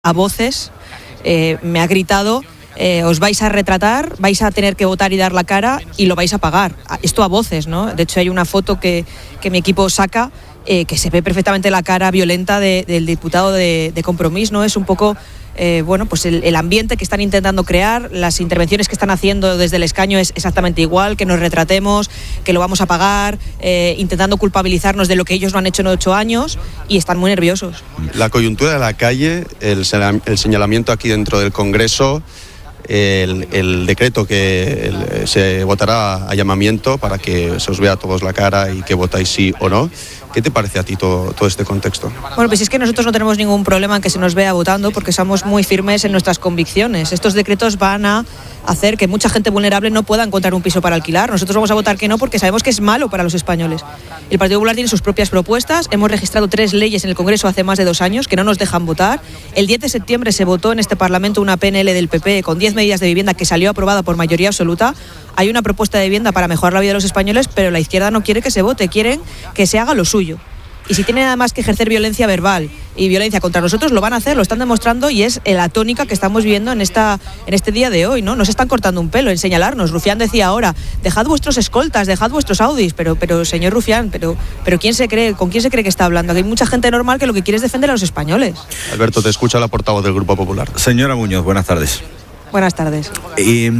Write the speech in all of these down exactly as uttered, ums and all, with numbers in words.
a voces eh, me ha gritado: eh, os vais a retratar, vais a tener que votar y dar la cara y lo vais a pagar. Esto a voces, ¿no? De hecho hay una foto que, que mi equipo saca eh, que se ve perfectamente la cara violenta de, del diputado de, de Compromís, ¿no? Es un poco eh, bueno, pues el, el ambiente que están intentando crear, las intervenciones que están haciendo desde el escaño es exactamente igual, que nos retratemos, que lo vamos a pagar, eh, intentando culpabilizarnos de lo que ellos no han hecho en ocho años, y están muy nerviosos. La coyuntura de la calle, el, el señalamiento aquí dentro del Congreso, el, el decreto que el, se votará a llamamiento para que se os vea a todos la cara y que votáis sí o no. ¿Qué te parece a ti todo, todo este contexto? Bueno, pues es que nosotros no tenemos ningún problema en que se nos vea votando, porque somos muy firmes en nuestras convicciones. Estos decretos van a hacer que mucha gente vulnerable no pueda encontrar un piso para alquilar. Nosotros vamos a votar que no porque sabemos que es malo para los españoles. El Partido Popular tiene sus propias propuestas. Hemos registrado tres leyes en el Congreso hace más de dos años que no nos dejan votar. El diez de septiembre se votó en este Parlamento una P N L del P P con diez medidas de vivienda que salió aprobada por mayoría absoluta. Hay una propuesta de vivienda para mejorar la vida de los españoles, pero la izquierda no quiere que se vote, quieren que se haga lo suyo. Y si tienen además que ejercer violencia verbal y violencia contra nosotros, lo van a hacer, lo están demostrando, y es la tónica que estamos viendo en esta en este día de hoy, ¿no? Nos están cortando un pelo en señalarnos. Rufián decía ahora: dejad vuestros escoltas, dejad vuestros Audis, pero pero señor Rufián, pero pero quién se cree, ¿con quién se cree que está hablando? Que hay mucha gente normal que lo que quiere es defender a los españoles. Alberto, te escucha la portavoz del Grupo Popular. Señora Muñoz, buenas tardes. Buenas tardes. Eh,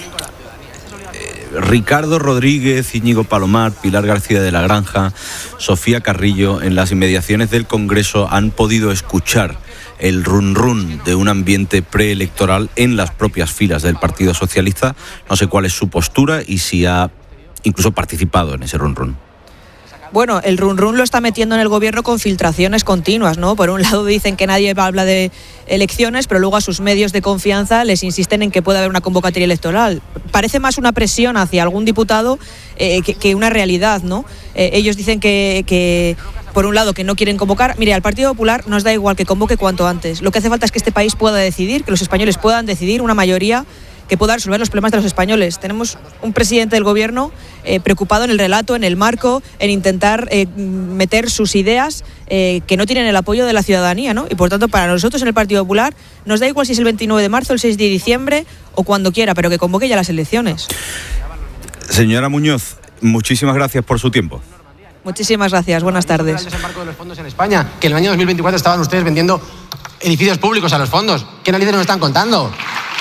Ricardo Rodríguez, Íñigo Palomar, Pilar García de la Granja, Sofía Carrillo, en las inmediaciones del Congreso han podido escuchar el run run de un ambiente preelectoral en las propias filas del Partido Socialista. No sé cuál es su postura y si ha incluso participado en ese run run. Bueno, el run run lo está metiendo en el gobierno con filtraciones continuas, ¿no? Por un lado dicen que nadie habla de elecciones, pero luego a sus medios de confianza les insisten en que puede haber una convocatoria electoral. Parece más una presión hacia algún diputado eh, que, que una realidad, ¿no? Eh, ellos dicen que, que, por un lado, que no quieren convocar. Mire, al Partido Popular nos da igual que convoque cuanto antes. Lo que hace falta es que este país pueda decidir, que los españoles puedan decidir, una mayoría que pueda resolver los problemas de los españoles. Tenemos un presidente del gobierno eh, preocupado en el relato, en el marco, en intentar eh, meter sus ideas eh, que no tienen el apoyo de la ciudadanía, ¿no? Y por tanto, para nosotros en el Partido Popular nos da igual si es el veintinueve de marzo, el seis de diciembre o cuando quiera, pero que convoque ya las elecciones. Señora Muñoz, muchísimas gracias por su tiempo. Muchísimas gracias, buenas tardes. El desembarco de los fondos en España, que en el año dos mil veinticuatro estaban ustedes vendiendo edificios públicos a los fondos. ¿Qué narices nos están contando?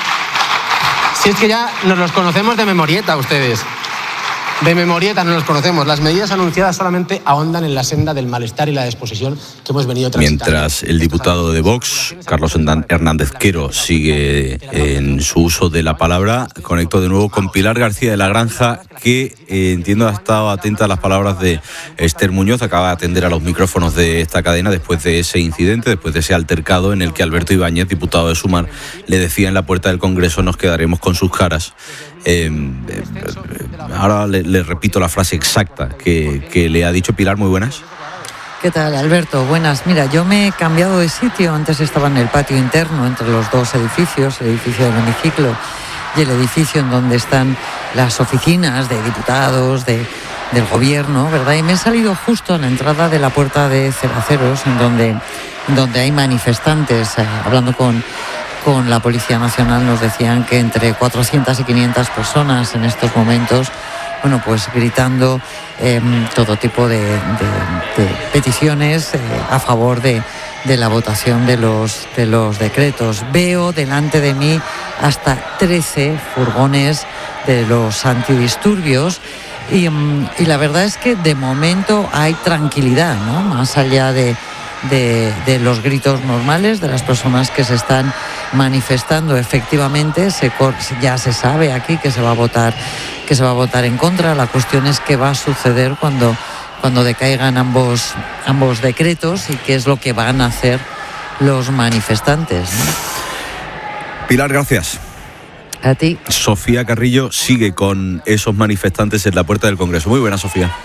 Si es que ya nos los conocemos de memorieta ustedes. De memorieta nos los conocemos. Las medidas anunciadas solamente ahondan en la senda del malestar y la desposesión que hemos venido transitando. Mientras el diputado de Vox, Carlos Hernández Quero, sigue en su uso de la palabra, conecto de nuevo con Pilar García de la Granja, que eh, entiendo ha estado atenta a las palabras de Esther Muñoz. Acaba de atender a los micrófonos de esta cadena después de ese incidente, después de ese altercado en el que Alberto Ibáñez, diputado de Sumar, le decía en la puerta del Congreso: nos quedaremos con sus caras. Eh, eh, ahora le, le repito la frase exacta que, que le ha dicho Pilar. Muy buenas. ¿Qué tal, Alberto? Buenas. Mira, yo me he cambiado de sitio. Antes estaba en el patio interno entre los dos edificios, el edificio del hemiciclo y el edificio en donde están las oficinas de diputados, de, del gobierno, ¿verdad? Y me he salido justo a la entrada de la puerta de Ceraceros, en donde, donde hay manifestantes. Eh, hablando con, con la Policía Nacional, nos decían que entre cuatrocientas y quinientas personas en estos momentos, bueno, pues gritando eh, todo tipo de, de, de peticiones eh, a favor de, de la votación de los, de los decretos. Veo delante de mí hasta trece furgones de los antidisturbios y, y la verdad es que de momento hay tranquilidad, ¿no? Más allá de, de, de los gritos normales de las personas que se están manifestando. Efectivamente, se, ya se sabe aquí que se va a votar que se va a votar en contra. La cuestión es qué va a suceder cuando, cuando decaigan ambos, ambos decretos y qué es lo que van a hacer los manifestantes, ¿no? Pilar, gracias. A ti. Sofía Carrillo sigue con esos manifestantes en la puerta del Congreso. Muy buena, Sofía.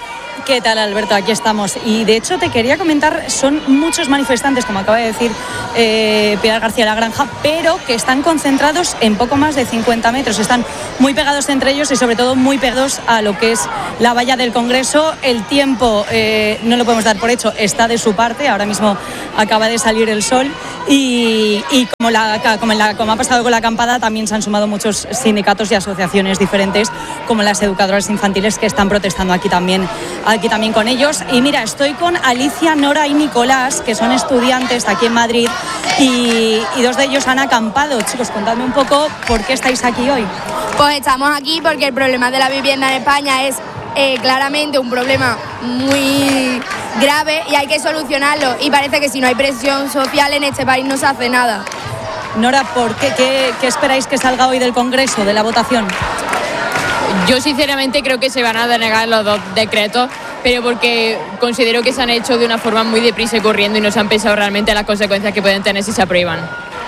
¿Qué tal, Alberto? Aquí estamos. Y de hecho te quería comentar, son muchos manifestantes, como acaba de decir eh, Pilar García Lagranja, pero que están concentrados en poco más de cincuenta metros. Están muy pegados entre ellos y sobre todo muy pegados a lo que es la valla del Congreso. El tiempo eh, no lo podemos dar por hecho, está de su parte. Ahora mismo acaba de salir el sol y, y como, la, como, la, como ha pasado con la acampada, también se han sumado muchos sindicatos y asociaciones diferentes, como las educadoras infantiles, que están protestando aquí también, aquí también con ellos. Y mira, estoy con Alicia, Nora y Nicolás, que son estudiantes aquí en Madrid, y, y dos de ellos han acampado. Chicos, contadme un poco por qué estáis aquí hoy. Pues estamos aquí porque el problema de la vivienda en España es eh, claramente un problema muy grave y hay que solucionarlo, y parece que si no hay presión social en este país no se hace nada. Nora, ¿por qué, qué, qué esperáis que salga hoy del Congreso, de la votación? Yo sinceramente creo que se van a denegar los dos decretos, pero porque considero que se han hecho de una forma muy deprisa y corriendo y no se han pensado realmente las consecuencias que pueden tener si se aprueban.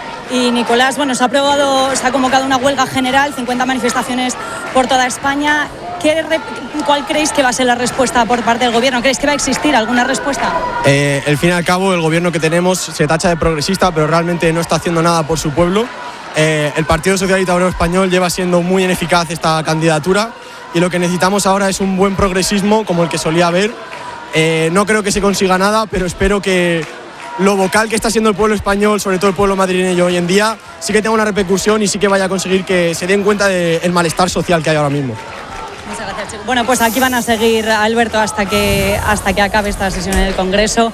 Y Nicolás, bueno, se ha aprobado, se ha convocado una huelga general, cincuenta manifestaciones por toda España. ¿Qué, ¿Cuál creéis que va a ser la respuesta por parte del gobierno? ¿Creéis que va a existir alguna respuesta? Eh, al fin y al cabo, el gobierno que tenemos se tacha de progresista, pero realmente no está haciendo nada por su pueblo. Eh, el Partido Socialista Obrero Español lleva siendo muy ineficaz esta candidatura y lo que necesitamos ahora es un buen progresismo como el que solía haber. Eh, no creo que se consiga nada, pero espero que lo vocal que está siendo el pueblo español, sobre todo el pueblo madrileño hoy en día, sí que tenga una repercusión y sí que vaya a conseguir que se den cuenta del malestar social que hay ahora mismo. Muchas gracias, chicos. Bueno, pues aquí van a seguir, Alberto, hasta que, hasta que acabe esta sesión en el Congreso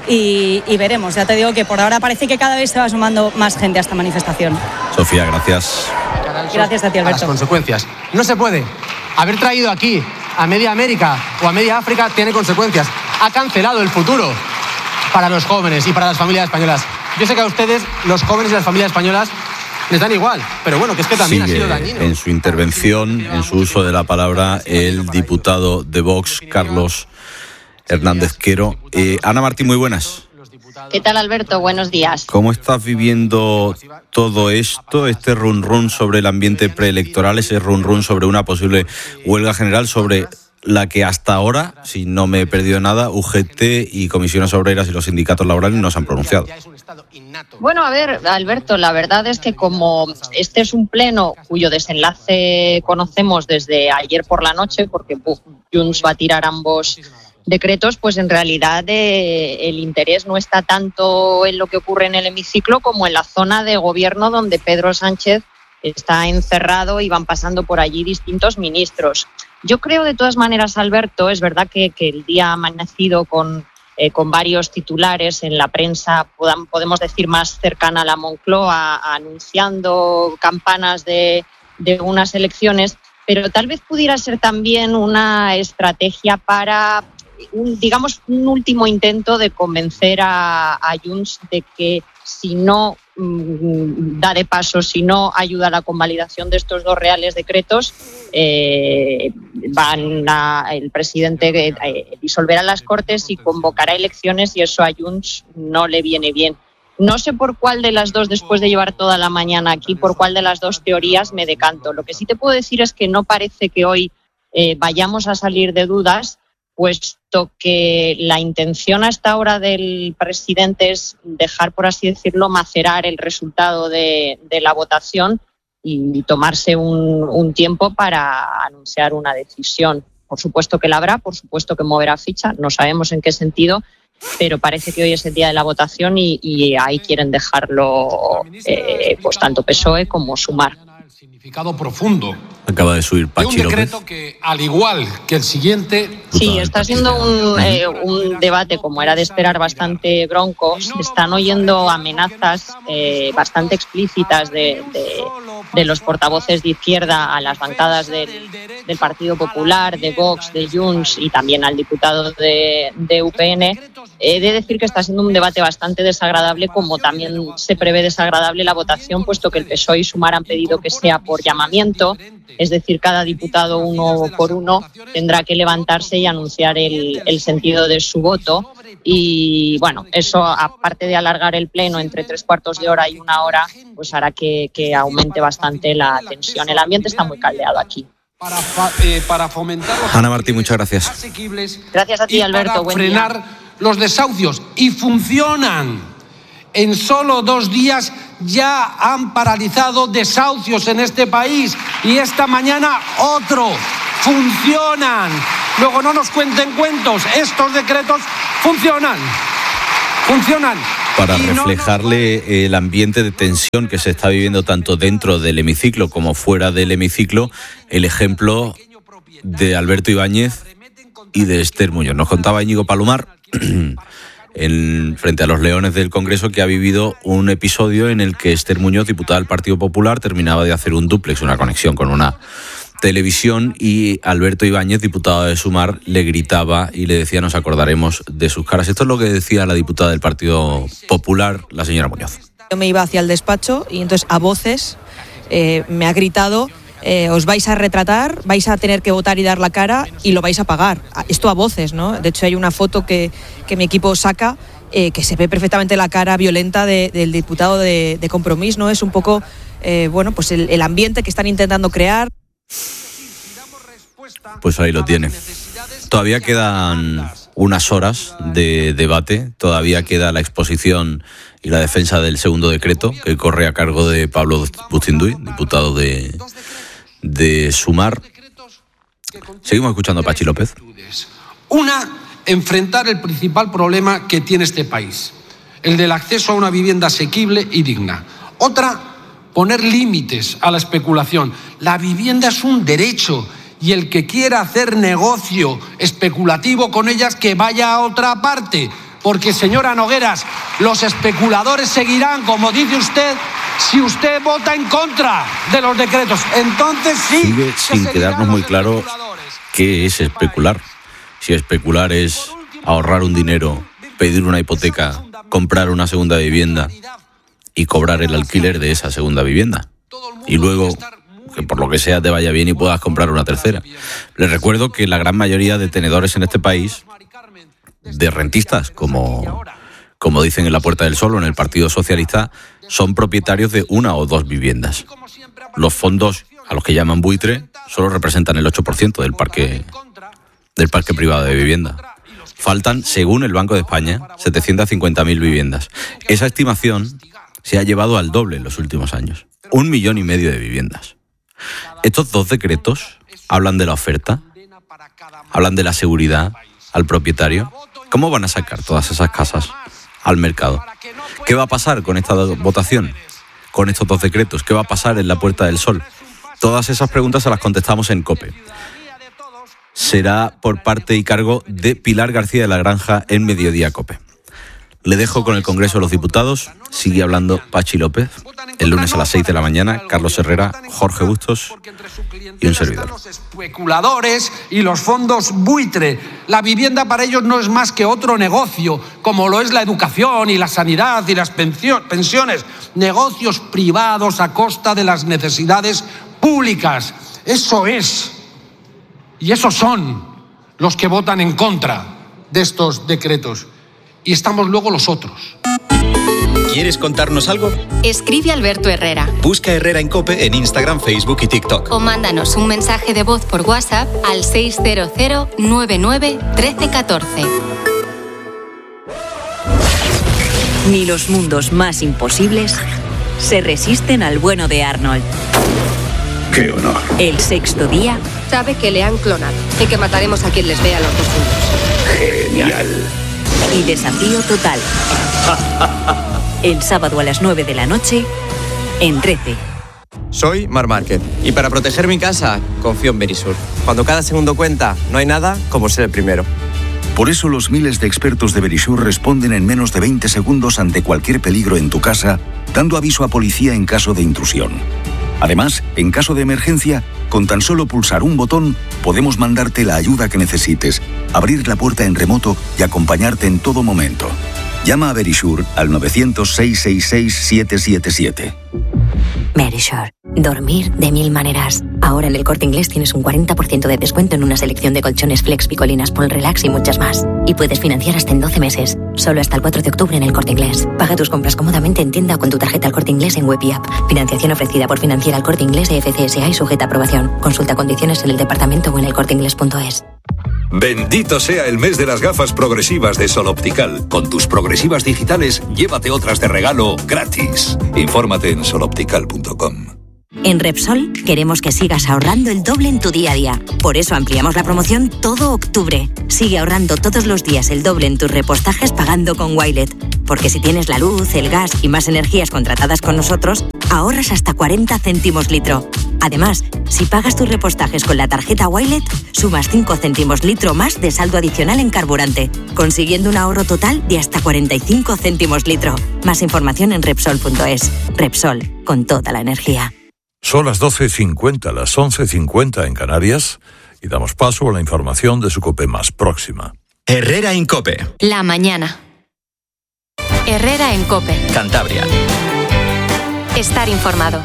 y, y veremos. Ya te digo que por ahora parece que cada vez se va sumando más gente a esta manifestación. Sofía, gracias. Gracias a ti, Alberto. A las consecuencias. No se puede. Haber traído aquí a media América o a media África tiene consecuencias. Ha cancelado el futuro para los jóvenes y para las familias españolas. Yo sé que a ustedes, los jóvenes y las familias españolas, les dan igual, pero bueno, que es que también Sigue ha sido dañino. En su intervención, en su uso de la palabra, el diputado de Vox, Carlos Hernández Quero. Eh, Ana Martín, muy buenas. ¿Qué tal, Alberto? Buenos días. ¿Cómo estás viviendo todo esto, este run run sobre el ambiente preelectoral, ese run run sobre una posible huelga general, sobre la que hasta ahora, si no me he perdido nada, U G T y comisiones obreras y los sindicatos laborales no se han pronunciado? Bueno, a ver, Alberto, la verdad es que como este es un pleno cuyo desenlace conocemos desde ayer por la noche, porque uf, Junts va a tirar ambos decretos, pues en realidad eh, el interés no está tanto en lo que ocurre en el hemiciclo como en la zona de gobierno donde Pedro Sánchez está encerrado y van pasando por allí distintos ministros. Yo creo, de todas maneras, Alberto, es verdad que, que el día ha amanecido con, eh, con varios titulares en la prensa, podam, podemos decir más cercana a la Moncloa, anunciando campanas de, de unas elecciones, pero tal vez pudiera ser también una estrategia para, un, digamos, un último intento de convencer a, a Junts de que si no mmm, da de paso, si no ayuda a la convalidación de estos dos reales decretos, eh, van a, el presidente eh, disolverá las Cortes y convocará elecciones, y eso a Junts no le viene bien. No sé por cuál de las dos, después de llevar toda la mañana aquí, por cuál de las dos teorías me decanto. Lo que sí te puedo decir es que no parece que hoy eh, vayamos a salir de dudas, puesto que la intención hasta ahora del presidente es dejar, por así decirlo, macerar el resultado de, de la votación y tomarse un, un tiempo para anunciar una decisión. Por supuesto que la habrá, por supuesto que moverá ficha, no sabemos en qué sentido, pero parece que hoy es el día de la votación y, y ahí quieren dejarlo eh, pues tanto P S O E como Sumar. Significado profundo. Acaba de subir Pachi de un decreto López. Que, al igual que el siguiente... Sí, está siendo un, eh, un debate, como era de esperar, bastante bronco. Se están oyendo amenazas eh, bastante explícitas de, de, de los portavoces de izquierda a las bancadas del, del Partido Popular, de Vox, de Junts y también al diputado de, de U P N. He de decir que está siendo un debate bastante desagradable, como también se prevé desagradable la votación, puesto que el P S O E y Sumar han pedido que sea por llamamiento, es decir, cada diputado uno por uno tendrá que levantarse y anunciar el, el sentido de su voto. Y bueno, eso, aparte de alargar el pleno entre tres cuartos de hora y una hora, pues hará que, que aumente bastante la tensión. El ambiente está muy caldeado aquí. Para, eh, para fomentar los Ana Martín, muchas gracias. asequibles. Gracias a ti, y Alberto. Para Buen frenar día. los desahucios. Y funcionan. En solo dos días ya han paralizado desahucios en este país. Y esta mañana otro. Funcionan. Luego no nos cuenten cuentos. Estos decretos funcionan. Funcionan. Para Y no reflejarle nos- el ambiente de tensión que se está viviendo tanto dentro del hemiciclo como fuera del hemiciclo, el ejemplo de Alberto Ibáñez y de Esther Muñoz. Nos contaba Íñigo Palomar, en, frente a los leones del Congreso, que ha vivido un episodio en el que Esther Muñoz, diputada del Partido Popular, terminaba de hacer un dúplex, una conexión con una televisión, y Alberto Ibáñez, diputado de Sumar, le gritaba y le decía: nos acordaremos de sus caras. Esto es lo que decía la diputada del Partido Popular, la señora Muñoz. Yo me iba hacia el despacho y entonces a voces eh, me ha gritado: eh, os vais a retratar, vais a tener que votar y dar la cara y lo vais a pagar. Esto a voces, ¿no? De hecho hay una foto que, que mi equipo saca eh, que se ve perfectamente la cara violenta de, del diputado de, de Compromís, ¿no? Es un poco, eh, bueno, pues el, el ambiente que están intentando crear. Pues ahí lo tiene. Todavía quedan unas horas de debate, todavía queda la exposición y la defensa del segundo decreto, que corre a cargo de Pablo Bustinduy, diputado de, de Sumar. Seguimos escuchando a Pachi López. Una, enfrentar el principal problema que tiene este país, el del acceso a una vivienda asequible y digna. Otra, poner límites a la especulación. La vivienda es un derecho y el que quiera hacer negocio especulativo con ellas, que vaya a otra parte. Porque, señora Nogueras, los especuladores seguirán, como dice usted, si usted vota en contra de los decretos. Entonces sí. Sigue que sin seguirán quedarnos los muy claro especuladores. qué es especular. Si especular es ahorrar un dinero, pedir una hipoteca, comprar una segunda vivienda y cobrar el alquiler de esa segunda vivienda. Y luego, que por lo que sea te vaya bien y puedas comprar una tercera. Les recuerdo que la gran mayoría de tenedores en este país, de rentistas, como, como dicen en la Puerta del Sol o en el Partido Socialista, son propietarios de una o dos viviendas. Los fondos, a los que llaman buitre, solo representan el ocho por ciento del parque, del parque privado de vivienda. Faltan, según el Banco de España, setecientas cincuenta mil viviendas. Esa estimación se ha llevado al doble en los últimos años. Un millón y medio de viviendas. Estos dos decretos hablan de la oferta, hablan de la seguridad al propietario. ¿Cómo van a sacar todas esas casas al mercado? ¿Qué va a pasar con esta votación? Con estos dos decretos. ¿Qué va a pasar en la Puerta del Sol? Todas esas preguntas se las contestamos en COPE. Será por parte y cargo de Pilar García de la Granja en Mediodía COPE. Le dejo con el Congreso de los Diputados. Sigue hablando Pachi López. El lunes a las seis de la mañana, Carlos Herrera, Jorge Bustos y un servidor. Los especuladores y los fondos buitre. La vivienda para ellos no es más que otro negocio, como lo es la educación y la sanidad y las pensiones. Negocios privados a costa de las necesidades públicas. Eso es. Y esos son los que votan en contra de estos decretos. Y estamos luego los otros. ¿Quieres contarnos algo? Escribe Alberto Herrera. Busca Herrera en COPE en Instagram, Facebook y TikTok. O mándanos un mensaje de voz por WhatsApp al seis cero cero nueve nueve uno tres uno cuatro. Ni los mundos más imposibles se resisten al bueno de Arnold. ¡Qué honor! El sexto día. Sabe que le han clonado y que mataremos a quien les vea los dos juntos. ¡Genial! Y Desafío Total. El sábado a las nueve de la noche en trece. Soy Mar Márquez y para proteger mi casa confío en Verisur. Cuando cada segundo cuenta, no hay nada como ser el primero. Por eso los miles de expertos de Verisur responden en menos de veinte segundos ante cualquier peligro en tu casa, dando aviso a policía en caso de intrusión. Además, en caso de emergencia, con tan solo pulsar un botón, podemos mandarte la ayuda que necesites, abrir la puerta en remoto y acompañarte en todo momento. Llama a Verisur al nueve cero cero, seis seis seis, siete siete siete. Verisur. Dormir de mil maneras. Ahora en El Corte Inglés tienes un cuarenta por ciento de descuento en una selección de colchones Flex, Picolinas, Pol Relax y muchas más. Y puedes financiar hasta en doce meses. Solo hasta el cuatro de octubre en El Corte Inglés. Paga tus compras cómodamente en tienda o con tu tarjeta El Corte Inglés en web y app. Financiación ofrecida por Financiera El Corte Inglés e F C S A y sujeta a aprobación. Consulta condiciones en el departamento o en elcorteinglés punto es. Bendito sea el mes de las gafas progresivas de Sol Optical. Con tus progresivas digitales, llévate otras de regalo gratis. Infórmate en sol optical punto com. En Repsol queremos que sigas ahorrando el doble en tu día a día. Por eso ampliamos la promoción todo octubre. Sigue ahorrando todos los días el doble en tus repostajes pagando con Wilet. Porque si tienes la luz, el gas y más energías contratadas con nosotros, ahorras hasta cuarenta céntimos litro. Además, si pagas tus repostajes con la tarjeta Wilet, sumas cinco céntimos litro más de saldo adicional en carburante, consiguiendo un ahorro total de hasta cuarenta y cinco céntimos litro. Más información en Repsol punto es. Repsol, con toda la energía. Son las doce cincuenta, las once cincuenta en Canarias, y damos paso a la información de su COPE más próxima. Herrera en COPE. La mañana. Herrera en COPE. Cantabria. Estar informado.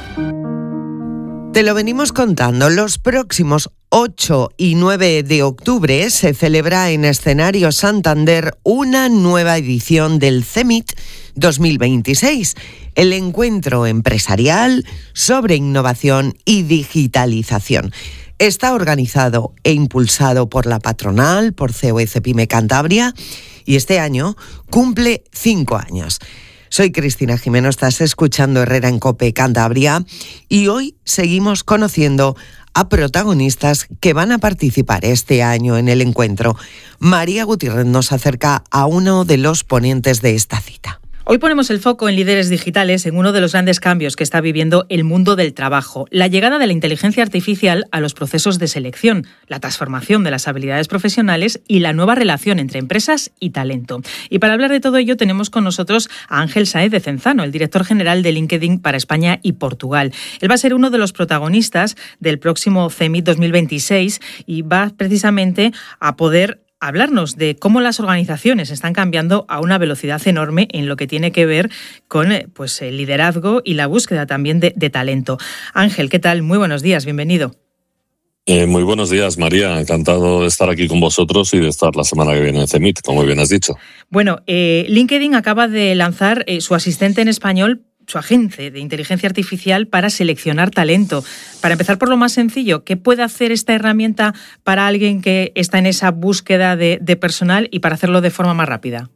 Te lo venimos contando. Los próximos ocho y nueve de octubre se celebra en Escenario Santander una nueva edición del CEMIT dos mil veintiséis, el encuentro empresarial sobre innovación y digitalización. Está organizado e impulsado por la patronal, por C O E Cepime Cantabria, y este año cumple cinco años. Soy Cristina Jimeno, estás escuchando Herrera en COPE Cantabria, y hoy seguimos conociendo a protagonistas que van a participar este año en el encuentro. María Gutiérrez nos acerca a uno de los ponentes de esta cita. Hoy ponemos el foco en líderes digitales, en uno de los grandes cambios que está viviendo el mundo del trabajo, la llegada de la inteligencia artificial a los procesos de selección, la transformación de las habilidades profesionales y la nueva relación entre empresas y talento. Y para hablar de todo ello tenemos con nosotros a Ángel Sáez de Cenzano, el director general de LinkedIn para España y Portugal. Él va a ser uno de los protagonistas del próximo CEMIT dos mil veintiséis y va precisamente a poder hablarnos de cómo las organizaciones están cambiando a una velocidad enorme en lo que tiene que ver con pues, el liderazgo y la búsqueda también de, de talento. Ángel, ¿qué tal? Muy buenos días, bienvenido. Eh, muy buenos días, María. Encantado de estar aquí con vosotros y de estar la semana que viene en CEMIT, como bien has dicho. Bueno, eh, LinkedIn acaba de lanzar eh, su asistente en español, su agente de inteligencia artificial para seleccionar talento. Para empezar por lo más sencillo, ¿qué puede hacer esta herramienta para alguien que está en esa búsqueda de, de personal y para hacerlo de forma más rápida?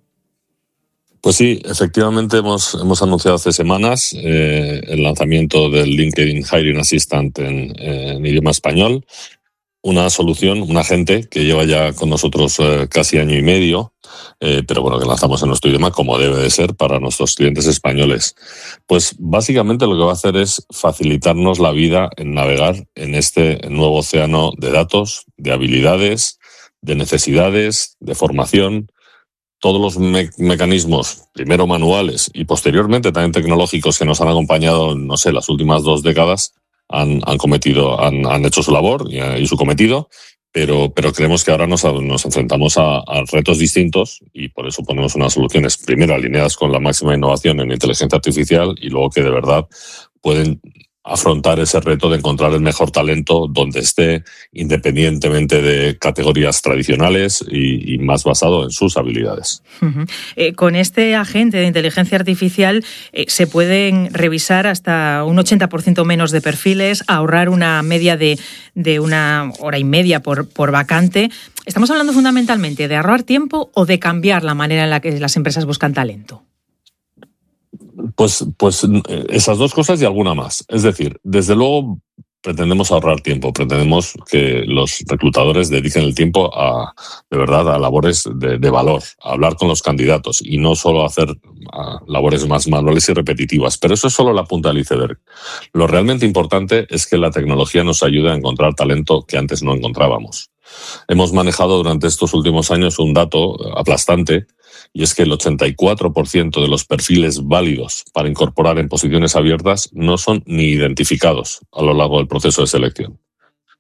Pues sí, efectivamente hemos, hemos anunciado hace semanas eh, el lanzamiento del LinkedIn Hiring Assistant en, en idioma español, una solución, un agente que lleva ya con nosotros eh, casi año y medio, eh, pero bueno, que lanzamos en nuestro idioma como debe de ser para nuestros clientes españoles. Pues básicamente lo que va a hacer es facilitarnos la vida en navegar en este nuevo océano de datos, de habilidades, de necesidades, de formación, todos los me- mecanismos, primero manuales y posteriormente también tecnológicos que nos han acompañado, no sé, las últimas dos décadas, Han, han cometido, han, han hecho su labor y, y su cometido, pero, pero creemos que ahora nos, nos enfrentamos a, a retos distintos y por eso ponemos unas soluciones, primero alineadas con la máxima innovación en inteligencia artificial y luego que de verdad pueden afrontar ese reto de encontrar el mejor talento donde esté, independientemente de categorías tradicionales y, y más basado en sus habilidades. Uh-huh. Eh, con este agente de inteligencia artificial eh, se pueden revisar hasta un ochenta por ciento menos de perfiles, ahorrar una media de, de una hora y media por, por vacante. ¿Estamos hablando fundamentalmente de ahorrar tiempo o de cambiar la manera en la que las empresas buscan talento? Pues, pues esas dos cosas y alguna más. Es decir, desde luego pretendemos ahorrar tiempo, pretendemos que los reclutadores dediquen el tiempo a, de verdad, a labores de, de valor, a hablar con los candidatos y no solo a hacer a labores más manuales y repetitivas. Pero eso es solo la punta del iceberg. Lo realmente importante es que la tecnología nos ayude a encontrar talento que antes no encontrábamos. Hemos manejado durante estos últimos años un dato aplastante, y es que el ochenta y cuatro por ciento de los perfiles válidos para incorporar en posiciones abiertas no son ni identificados a lo largo del proceso de selección.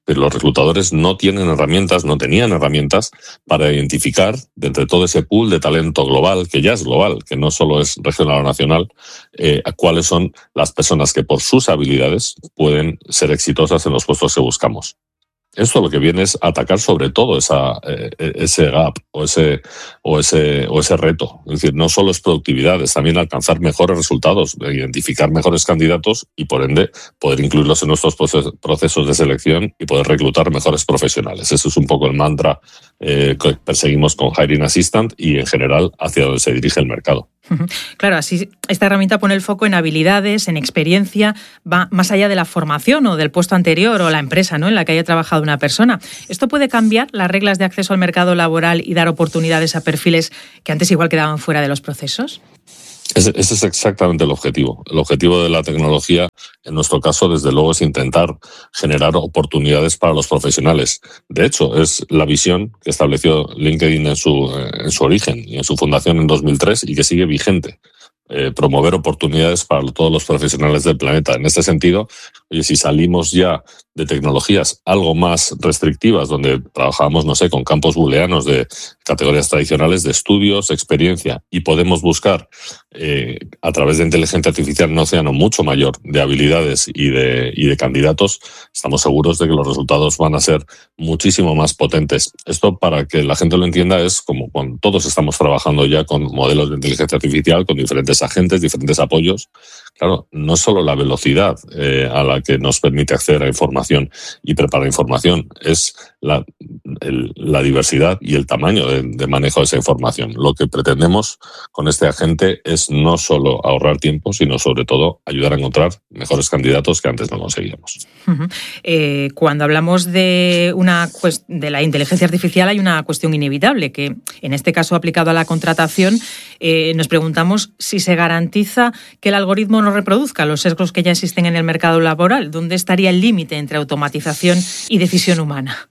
pero los reclutadores no tienen herramientas, no tenían herramientas para identificar de entre todo ese pool de talento global, que ya es global, que no solo es regional o nacional, eh, cuáles son las personas que por sus habilidades pueden ser exitosas en los puestos que buscamos. Esto lo que viene es atacar sobre todo esa, eh, ese gap o ese, o, ese, o ese reto. Es decir, no solo es productividad, es también alcanzar mejores resultados, identificar mejores candidatos y, por ende, poder incluirlos en nuestros procesos de selección y poder reclutar mejores profesionales. Ese es un poco el mantra eh, que perseguimos con Hiring Assistant y, en general, hacia donde se dirige el mercado. Claro, así esta herramienta pone el foco en habilidades, en experiencia, va más allá de la formación o del puesto anterior o la empresa, ¿no?, en la que haya trabajado una persona. ¿Esto puede cambiar las reglas de acceso al mercado laboral y dar oportunidades a perfiles que antes igual quedaban fuera de los procesos? Ese, ese es exactamente el objetivo. El objetivo de la tecnología, en nuestro caso, desde luego, es intentar generar oportunidades para los profesionales. De hecho, es la visión que estableció LinkedIn en su, en su origen y en su fundación en dos mil tres y que sigue vigente. Eh, promover oportunidades para todos los profesionales del planeta. En este sentido, oye, si salimos ya de tecnologías algo más restrictivas, donde trabajábamos, no sé, con campos booleanos de categorías tradicionales de estudios, experiencia, y podemos buscar eh, a través de inteligencia artificial un océano mucho mayor de habilidades y de, y de candidatos, estamos seguros de que los resultados van a ser muchísimo más potentes. Esto, para que la gente lo entienda, es como cuando todos estamos trabajando ya con modelos de inteligencia artificial, con diferentes agentes, diferentes apoyos. Claro, no es solo la velocidad eh, a la que nos permite acceder a información y preparar información, es la, el, la diversidad y el tamaño de, de manejo de esa información. Lo que pretendemos con este agente es no solo ahorrar tiempo, sino sobre todo ayudar a encontrar mejores candidatos que antes no conseguíamos. Uh-huh. Eh, cuando hablamos de, una, de la inteligencia artificial, hay una cuestión inevitable, que en este caso aplicado a la contratación, eh, nos preguntamos si se garantiza que el algoritmo no reproduzca los sesgos que ya existen en el mercado laboral. ¿Dónde estaría el límite entre automatización y decisión humana?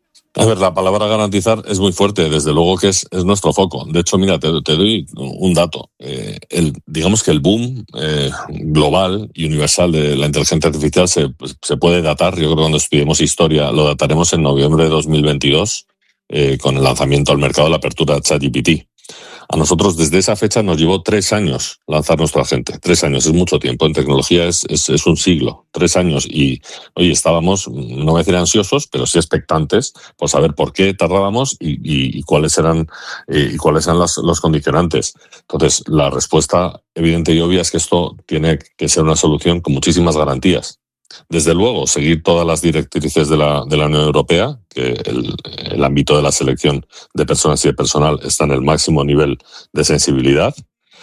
A ver, la palabra garantizar es muy fuerte, desde luego que es, es nuestro foco. De hecho, mira, te, te doy un dato. Eh, el, digamos que el boom eh, global y universal de la inteligencia artificial se, se puede datar, yo creo que cuando estudiemos historia lo dataremos en noviembre de dos mil veintidós, eh, con el lanzamiento al mercado de la apertura de ChatGPT. A nosotros desde esa fecha nos llevó tres años lanzar nuestro agente. Tres años es mucho tiempo. En tecnología es, es, es un siglo. Tres años. Y oye, estábamos, no voy a decir ansiosos, pero sí expectantes por saber por qué tardábamos y, y, y cuáles eran, y cuáles eran los, los condicionantes. Entonces, la respuesta evidente y obvia es que esto tiene que ser una solución con muchísimas garantías. Desde luego, seguir todas las directrices de la, de la Unión Europea, que el, el ámbito de la selección de personas y de personal está en el máximo nivel de sensibilidad,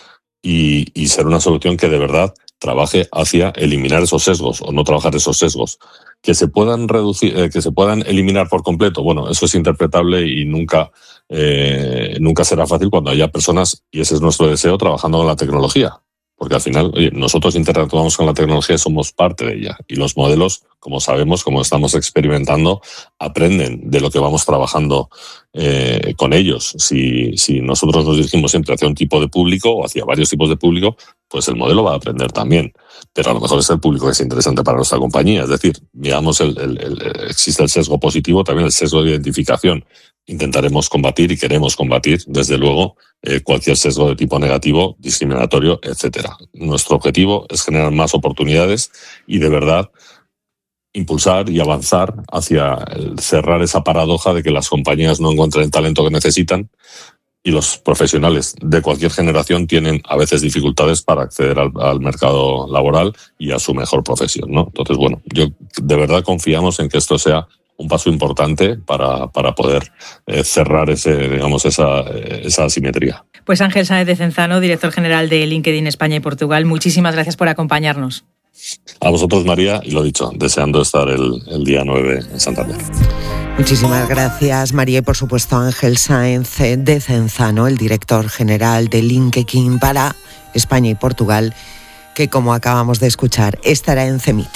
y, y ser una solución que de verdad trabaje hacia eliminar esos sesgos o no trabajar esos sesgos. Que se puedan reducir, eh, que se puedan eliminar por completo, bueno, eso es interpretable y nunca, eh, nunca será fácil cuando haya personas, y ese es nuestro deseo, trabajando con la tecnología. Porque al final, oye, nosotros interactuamos con la tecnología y somos parte de ella. Y los modelos, como sabemos, como estamos experimentando, aprenden de lo que vamos trabajando eh, con ellos. Si, si nosotros nos dirigimos siempre hacia un tipo de público o hacia varios tipos de público, pues el modelo va a aprender también. Pero a lo mejor es el público que es interesante para nuestra compañía. Es decir, digamos, el, el, el, existe el sesgo positivo, también el sesgo de identificación. Intentaremos combatir y queremos combatir, desde luego, eh, cualquier sesgo de tipo negativo, discriminatorio, etcétera. Nuestro objetivo es generar más oportunidades y, de verdad, impulsar y avanzar hacia el cerrar esa paradoja de que las compañías no encuentran el talento que necesitan y los profesionales de cualquier generación tienen a veces dificultades para acceder al, al mercado laboral y a su mejor profesión, ¿no? Entonces, bueno, yo de verdad confiamos en que esto sea un paso importante para, para poder eh, cerrar ese, digamos, esa, esa asimetría. Pues Ángel Sáenz de Cenzano, director general de LinkedIn España y Portugal, muchísimas gracias por acompañarnos. A vosotros, María, y lo dicho, deseando estar el, el día nueve en Santander. Muchísimas gracias, María, y por supuesto Ángel Sáenz de Cenzano, el director general de LinkedIn para España y Portugal, que, como acabamos de escuchar, estará en CEMIT.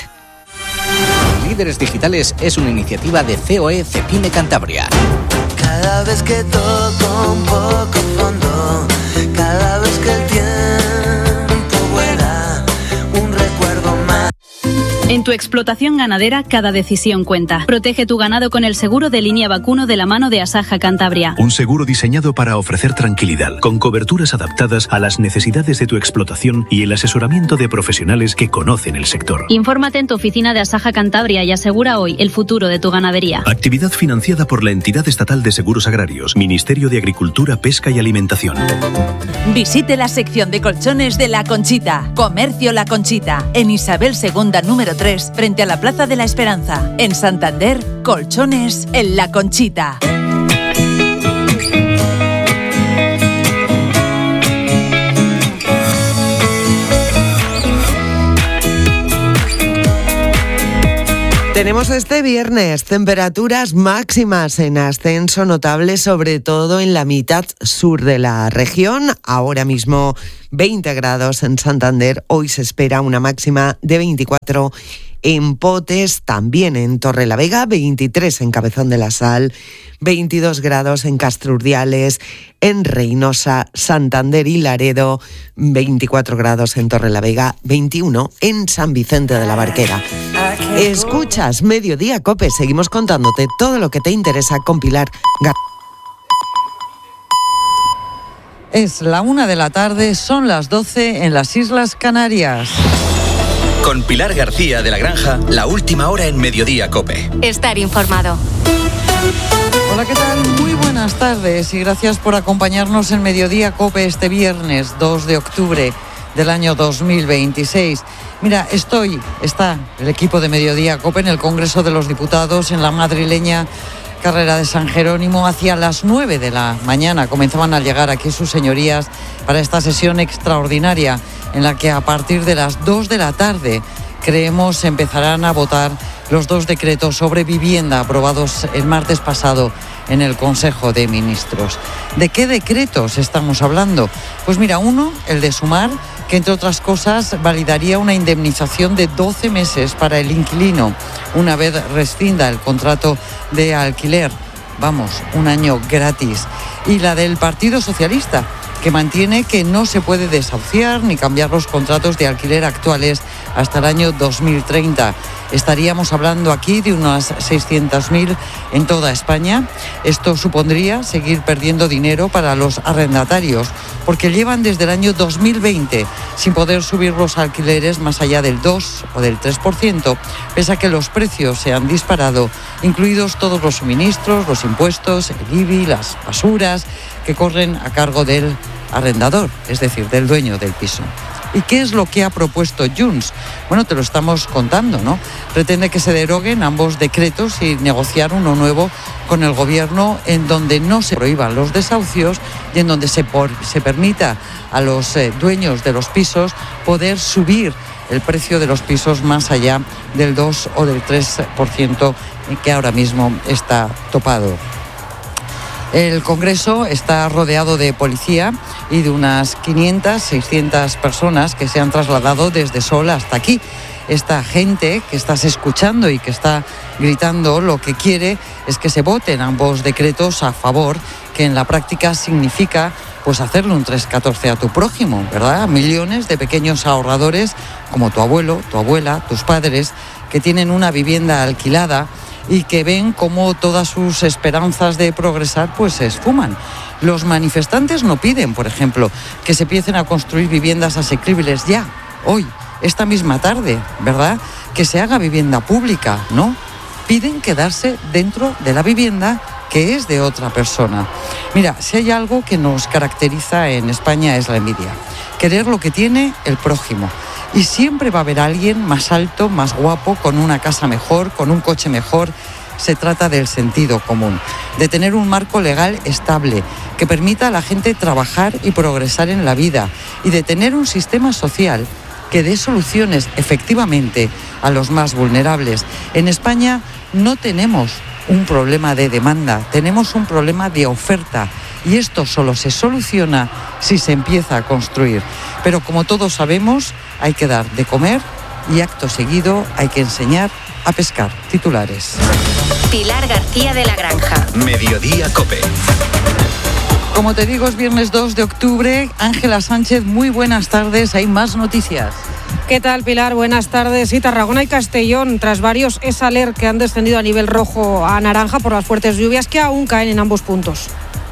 Líderes Digitales es una iniciativa de C O E Cepime Cantabria. Cada vez que toco un poco fondo, cada vez que el tiempo vuela, un recuerdo más. En tu explotación ganadera, cada decisión cuenta. Protege tu ganado con el seguro de línea vacuno de la mano de Asaja Cantabria. Un seguro diseñado para ofrecer tranquilidad, con coberturas adaptadas a las necesidades de tu explotación y el asesoramiento de profesionales que conocen el sector. Infórmate en tu oficina de Asaja Cantabria y asegura hoy el futuro de tu ganadería. Actividad financiada por la Entidad Estatal de Seguros Agrarios, Ministerio de Agricultura, Pesca y Alimentación. Visite la sección de colchones de La Conchita. Comercio La Conchita, en Isabel segunda número tres, frente a la Plaza de la Esperanza. En Santander, colchones en La Conchita. Tenemos este viernes temperaturas máximas en ascenso notable, sobre todo en la mitad sur de la región. Ahora mismo veinte grados en Santander. Hoy se espera una máxima de veinticuatro en Potes, también en Torrelavega, veintitrés en Cabezón de la Sal, veintidós grados en Castrurdiales, en Reynosa, Santander y Laredo, veinticuatro grados en Torrelavega, veintiuno en San Vicente de la Barquera. Escuchas Mediodía COPE, seguimos contándote todo lo que te interesa con Pilar García. Es la una de la tarde, son las doce en las Islas Canarias. Con Pilar García de la Granja, la última hora en Mediodía COPE. Estar informado. Hola, ¿qué tal? Muy buenas tardes y gracias por acompañarnos en Mediodía COPE este viernes dos de octubre del año dos mil veintiséis. Mira, estoy, está el equipo de Mediodía COPE en el Congreso de los Diputados en la madrileña carrera de San Jerónimo. Hacia las nueve de la mañana comenzaban a llegar aquí sus señorías para esta sesión extraordinaria en la que a partir de las dos de la tarde creemos empezarán a votar los dos decretos sobre vivienda aprobados el martes pasado en el Consejo de Ministros. ¿De qué decretos estamos hablando? Pues mira, uno, el de Sumar, que entre otras cosas validaría una indemnización de doce meses para el inquilino una vez rescinda el contrato de alquiler. Vamos, un año gratis. Y la del Partido Socialista, que mantiene que no se puede desahuciar ni cambiar los contratos de alquiler actuales hasta el año dos mil treinta. Estaríamos hablando aquí de unas seiscientos mil en toda España. Esto supondría seguir perdiendo dinero para los arrendatarios, porque llevan desde el año dos mil veinte sin poder subir los alquileres más allá del dos o del tres por ciento, pese a que los precios se han disparado, incluidos todos los suministros, los impuestos, el I B I, las basuras, que corren a cargo del arrendador, es decir, del dueño del piso. ¿Y qué es lo que ha propuesto Junts? Bueno, te lo estamos contando, ¿no? Pretende que se deroguen ambos decretos y negociar uno nuevo con el Gobierno en donde no se prohíban los desahucios y en donde se, por, se permita a los eh, dueños de los pisos poder subir el precio de los pisos más allá del dos o del tres por ciento que ahora mismo está topado. El Congreso está rodeado de policía y de unas quinientas, seiscientas personas que se han trasladado desde Sol hasta aquí. Esta gente que estás escuchando y que está gritando lo que quiere es que se voten ambos decretos a favor, que en la práctica significa pues hacerle un tres catorce a tu prójimo, ¿verdad? Millones de pequeños ahorradores como tu abuelo, tu abuela, tus padres, que tienen una vivienda alquilada y que ven cómo todas sus esperanzas de progresar pues se esfuman. Los manifestantes no piden, por ejemplo, que se empiecen a construir viviendas asequibles ya, hoy, esta misma tarde, ¿verdad? Que se haga vivienda pública, ¿no? Piden quedarse dentro de la vivienda que es de otra persona. Mira, si hay algo que nos caracteriza en España es la envidia. Querer lo que tiene el prójimo. Y siempre va a haber alguien más alto, más guapo, con una casa mejor, con un coche mejor. Se trata del sentido común, de tener un marco legal estable que permita a la gente trabajar y progresar en la vida y de tener un sistema social que dé soluciones efectivamente a los más vulnerables. En España no tenemos un problema de demanda, tenemos un problema de oferta. Y esto solo se soluciona si se empieza a construir. Pero como todos sabemos, hay que dar de comer y acto seguido hay que enseñar a pescar. Titulares. Pilar García de la Granja. Mediodía COPE. Como te digo, es viernes dos de octubre. Ángela Sánchez, muy buenas tardes. Hay más noticias. ¿Qué tal, Pilar? Buenas tardes. Sí, Tarragona y Castellón, tras varios ESALER que han descendido a nivel rojo a naranja por las fuertes lluvias que aún caen en ambos puntos.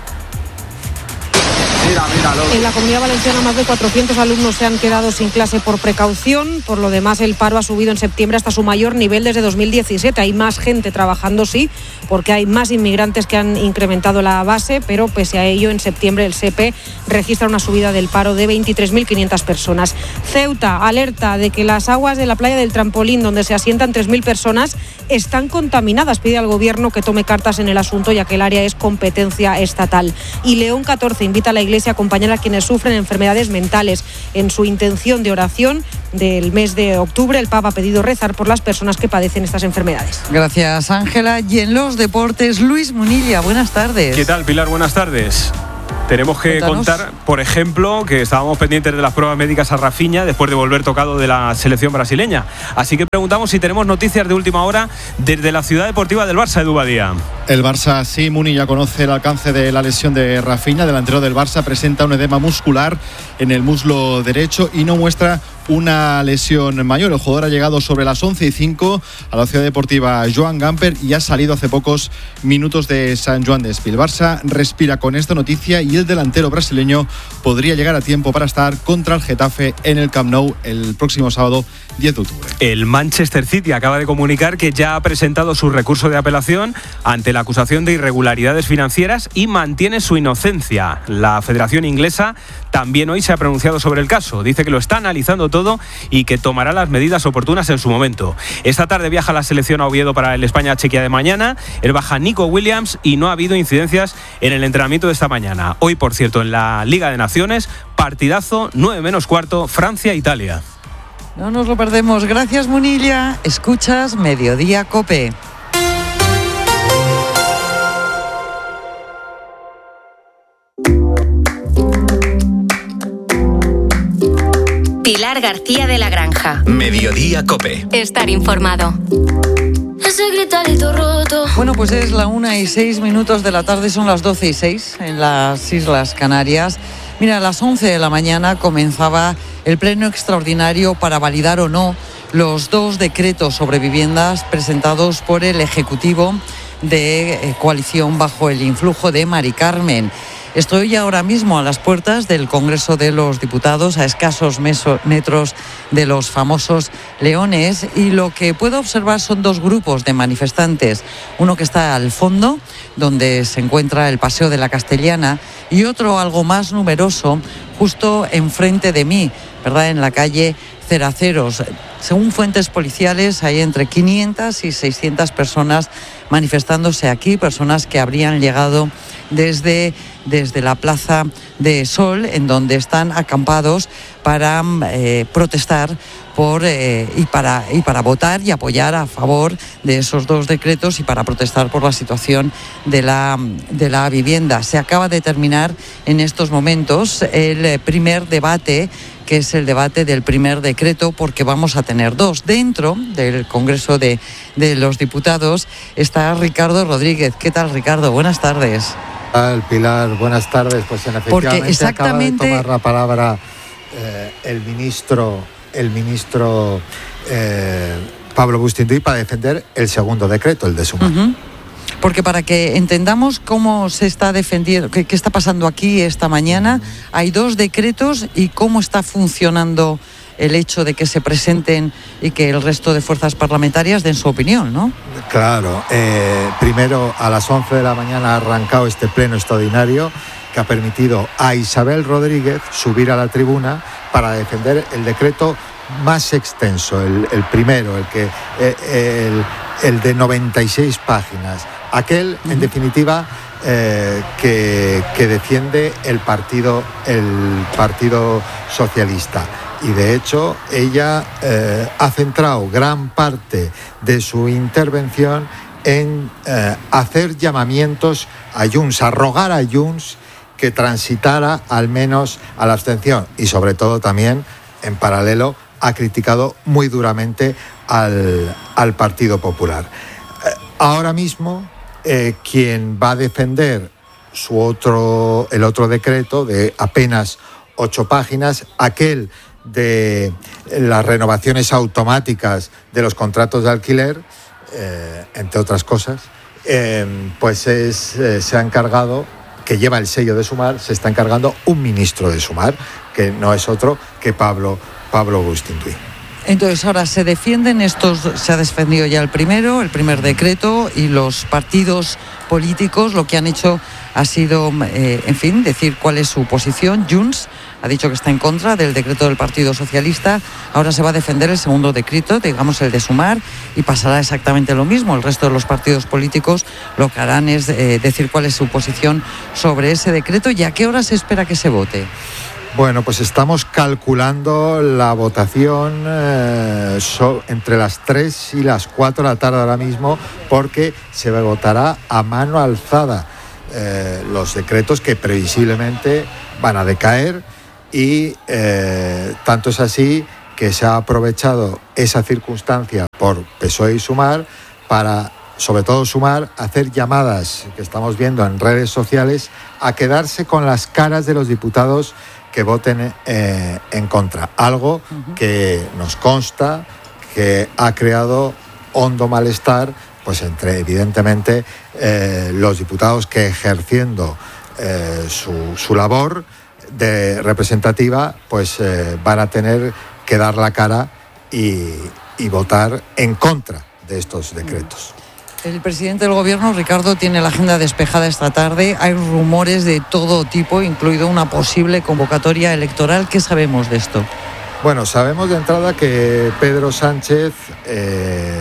Mira, míralo. En la Comunidad Valenciana más de cuatrocientos alumnos se han quedado sin clase por precaución. Por lo demás, el paro ha subido en septiembre hasta su mayor nivel desde dos mil diecisiete. Hay más gente trabajando, sí, porque hay más inmigrantes que han incrementado la base, pero pese a ello, en septiembre el S E P E registra una subida del paro de veintitrés mil quinientas personas. Ceuta alerta de que las aguas de la playa del Trampolín, donde se asientan tres mil personas, están contaminadas. Pide al gobierno que tome cartas en el asunto, ya que el área es competencia estatal. Y León catorce invita a la Iglesia a acompañar a quienes sufren enfermedades mentales. En su intención de oración del mes de octubre, el Papa ha pedido rezar por las personas que padecen estas enfermedades. Gracias, Ángela. Y en los deportes, Luis Munilla, buenas tardes. ¿Qué tal, Pilar? Buenas tardes. Tenemos que Cuéntanos. contar, por ejemplo, que estábamos pendientes de las pruebas médicas a Rafinha después de volver tocado de la selección brasileña. Así que preguntamos si tenemos noticias de última hora desde la ciudad deportiva del Barça, Edu Badía. El Barça, sí, Muni ya conoce el alcance de la lesión de Rafinha. Delantero del Barça presenta un edema muscular en el muslo derecho y no muestra una lesión mayor. El jugador ha llegado sobre las once y cinco a la ciudad deportiva Joan Gamper y ha salido hace pocos minutos de San Joan de Espí. El Barça respira con esta noticia y el delantero brasileño podría llegar a tiempo para estar contra el Getafe en el Camp Nou el próximo sábado diez de octubre. El Manchester City acaba de comunicar que ya ha presentado su recurso de apelación ante la acusación de irregularidades financieras y mantiene su inocencia. La Federación Inglesa también hoy se ha pronunciado sobre el caso. Dice que lo está analizando todo y que tomará las medidas oportunas en su momento. Esta tarde viaja la selección a Oviedo para el España-Chequia de mañana. El baja Nico Williams y no ha habido incidencias en el entrenamiento de esta mañana. Hoy, por cierto, en la Liga de Naciones, partidazo, nueve menos cuarto, Francia-Italia. No nos lo perdemos. Gracias, Munilla. Escuchas Mediodía COPE. Pilar García de la Granja. Mediodía COPE. Estar informado. Ese gritarito roto. Bueno, pues es la una y seis minutos de la tarde, son las doce y seis en las Islas Canarias. Mira, a las once de la mañana comenzaba el pleno extraordinario para validar o no los dos decretos sobre viviendas presentados por el Ejecutivo de Coalición bajo el influjo de Mari Carmen. Estoy ahora mismo a las puertas del Congreso de los Diputados, a escasos meso, metros de los famosos leones, y lo que puedo observar son dos grupos de manifestantes. Uno que está al fondo, donde se encuentra el Paseo de la Castellana, y otro algo más numeroso, justo enfrente de mí, ¿verdad?, en la calle Ceraceros. Según fuentes policiales, hay entre quinientas y seiscientas personas manifestándose aquí, personas que habrían llegado desde, desde la Plaza de Sol, en donde están acampados para eh, protestar por eh, y para y para votar y apoyar a favor de esos dos decretos y para protestar por la situación de la de la vivienda. Se acaba de terminar en estos momentos el primer debate, que es el debate del primer decreto, porque vamos a tener dos. Dentro del Congreso de, de los Diputados está Ricardo Rodríguez. ¿Qué tal, Ricardo? Buenas tardes. Al Pilar, buenas tardes. Pues en efectivamente porque exactamente... acaba de tomar la palabra eh, el ministro, el ministro eh, Pablo Bustinduy para defender el segundo decreto, el de Sumar. Uh-huh. Porque para que entendamos cómo se está defendiendo, qué, qué está pasando aquí esta mañana, hay dos decretos y cómo está funcionando el hecho de que se presenten y que el resto de fuerzas parlamentarias den su opinión, ¿no? Claro. Eh, primero, a las once de la mañana ha arrancado este pleno extraordinario que ha permitido a Isabel Rodríguez subir a la tribuna para defender el decreto más extenso, el, el primero, el que eh, el, el de noventa y seis páginas. Aquel, uh-huh. en definitiva, eh, que, que defiende el partido, el Partido Socialista. Y de hecho, ella eh, ha centrado gran parte de su intervención en eh, hacer llamamientos a Junts, a rogar a Junts que transitara al menos a la abstención. Y sobre todo también, en paralelo, ha criticado muy duramente al, al Partido Popular. Eh, ahora mismo, eh, quien va a defender su otro, el otro decreto de apenas ocho páginas, aquel de las renovaciones automáticas de los contratos de alquiler, eh, entre otras cosas, eh, pues es, eh, se ha encargado, que lleva el sello de Sumar, se está encargando un ministro de Sumar, que no es otro que Pablo, Pablo Gustinduy. Entonces ahora se defienden estos, se ha defendido ya el primero, el primer decreto, y los partidos políticos lo que han hecho ha sido, eh, en fin, decir cuál es su posición. Junts ha dicho que está en contra del decreto del Partido Socialista. Ahora se va a defender el segundo decreto, digamos el de Sumar, y pasará exactamente lo mismo. El resto de los partidos políticos lo que harán es eh, decir cuál es su posición sobre ese decreto y a qué hora se espera que se vote. Bueno, pues estamos calculando la votación eh, so, entre las tres y las cuatro de la tarde ahora mismo, porque se votará a mano alzada eh, los decretos que previsiblemente van a decaer, y eh, tanto es así que se ha aprovechado esa circunstancia por P S O E y Sumar para, sobre todo Sumar, hacer llamadas que estamos viendo en redes sociales a quedarse con las caras de los diputados que voten eh, en contra, algo uh-huh. que nos consta que ha creado hondo malestar, pues entre evidentemente eh, los diputados que, ejerciendo eh, su, su labor de representativa, pues eh, van a tener que dar la cara y, y votar en contra de estos decretos. El presidente del Gobierno, Ricardo, tiene la agenda despejada esta tarde. Hay rumores de todo tipo, incluido una posible convocatoria electoral. ¿Qué sabemos de esto? Bueno, sabemos de entrada que Pedro Sánchez eh,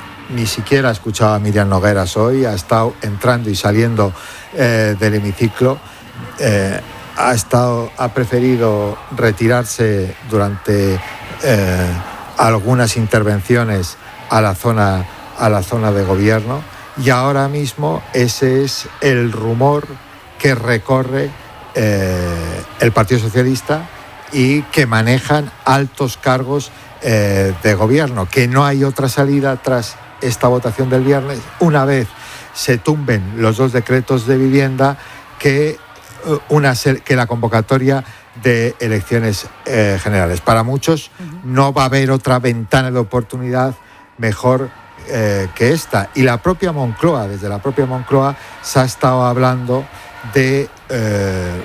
ni siquiera ha escuchado a Miriam Nogueras hoy, ha estado entrando y saliendo eh, del hemiciclo, eh, ha, estado, ha preferido retirarse durante eh, algunas intervenciones a la zona a la zona de gobierno, y ahora mismo ese es el rumor que recorre eh, el Partido Socialista y que manejan altos cargos eh, de gobierno, que no hay otra salida tras esta votación del viernes, una vez se tumben los dos decretos de vivienda, que, una, que la convocatoria de elecciones eh, generales. Para muchos no va a haber otra ventana de oportunidad mejor Eh, que esta, y la propia Moncloa, desde la propia Moncloa se ha estado hablando de eh,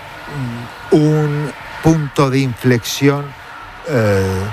un punto de inflexión eh,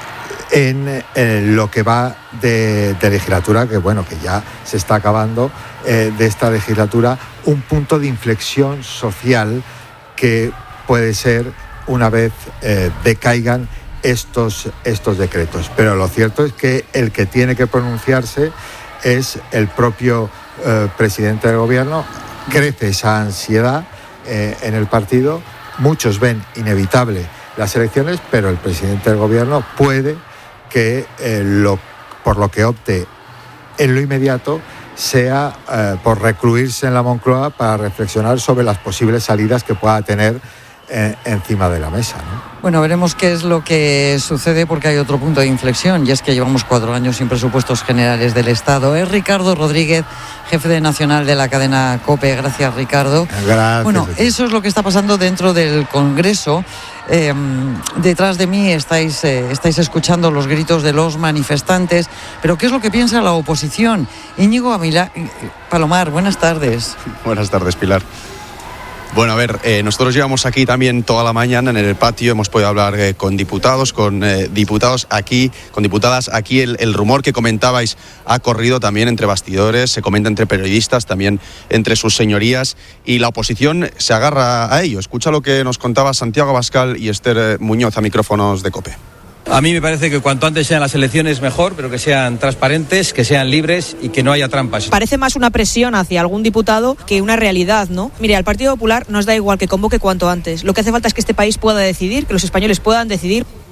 en eh, lo que va de, de legislatura, que bueno, que ya se está acabando, eh, de esta legislatura, un punto de inflexión social que puede ser una vez eh, decaigan Estos, estos decretos. Pero lo cierto es que el que tiene que pronunciarse es el propio eh, presidente del gobierno. Crece esa ansiedad eh, en el partido. Muchos ven inevitable las elecciones, pero el presidente del gobierno puede que eh, lo, por lo que opte en lo inmediato sea eh, por recluirse en la Moncloa para reflexionar sobre las posibles salidas que pueda tener eh, encima de la mesa, ¿no? Bueno, veremos qué es lo que sucede, porque hay otro punto de inflexión, y es que llevamos cuatro años sin presupuestos generales del Estado. Es Ricardo Rodríguez, jefe de nacional de la cadena COPE. Gracias, Ricardo. Gracias. Bueno, eso es lo que está pasando dentro del Congreso. Eh, detrás de mí estáis, eh, estáis escuchando los gritos de los manifestantes, pero ¿qué es lo que piensa la oposición? Íñigo Amila... Palomar, buenas tardes. Buenas tardes, Pilar. Bueno, a ver, eh, nosotros llevamos aquí también toda la mañana en el patio, hemos podido hablar eh, con diputados, con eh, diputados aquí, con diputadas aquí. El, el rumor que comentabais ha corrido también entre bastidores, se comenta entre periodistas, también entre sus señorías, y la oposición se agarra a ello. Escucha lo que nos contaba Santiago Abascal y Esther Muñoz a micrófonos de COPE. A mí me parece que cuanto antes sean las elecciones mejor, pero que sean transparentes, que sean libres y que no haya trampas. Parece más una presión hacia algún diputado que una realidad, ¿no? Mire, al Partido Popular nos da igual que convoque cuanto antes. Lo que hace falta es que este país pueda decidir, que los españoles puedan decidir.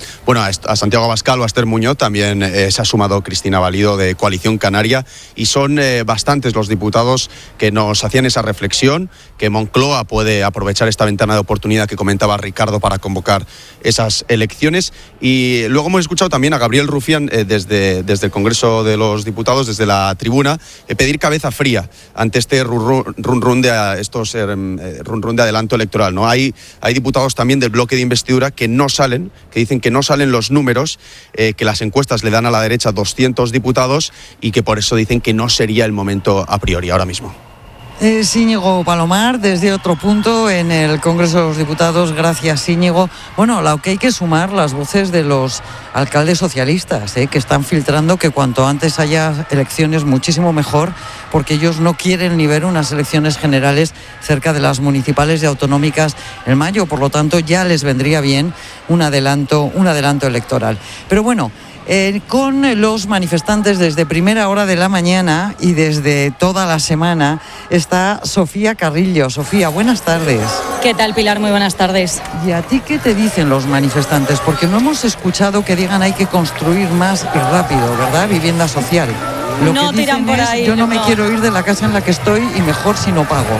Bueno, a Santiago Abascal o a Esther Muñoz también eh, se ha sumado Cristina Valido de Coalición Canaria y son eh, bastantes los diputados que nos hacían esa reflexión, que Moncloa puede aprovechar esta ventana de oportunidad que comentaba Ricardo para convocar esas elecciones. Y luego hemos escuchado también a Gabriel Rufián eh, desde, desde el Congreso de los Diputados, desde la tribuna, eh, pedir cabeza fría ante este run run, run de estos eh, run run de adelanto electoral, ¿no? Hay, hay diputados también del bloque de investidura que no salen, que dicen que no salen los números, eh, que las encuestas le dan a la derecha doscientos diputados y que por eso dicen que no sería el momento a priori ahora mismo. Es Íñigo Palomar, desde otro punto en el Congreso de los Diputados. Gracias, Íñigo. Bueno, lo que hay que sumar las voces de los alcaldes socialistas, ¿eh? que están filtrando que cuanto antes haya elecciones muchísimo mejor, porque ellos no quieren ni ver unas elecciones generales cerca de las municipales y autonómicas en mayo. Por lo tanto, ya les vendría bien un adelanto, un adelanto electoral. Pero bueno, Eh, con los manifestantes desde primera hora de la mañana y desde toda la semana está Sofía Carrillo. Sofía, buenas tardes. ¿Qué tal, Pilar? Muy buenas tardes. ¿Y a ti qué te dicen los manifestantes? Porque no hemos escuchado que digan hay que construir más y rápido, ¿verdad? Vivienda social. Lo no que tiran por es, ahí. Yo no, no me no. quiero ir de la casa en la que estoy y mejor si no pago.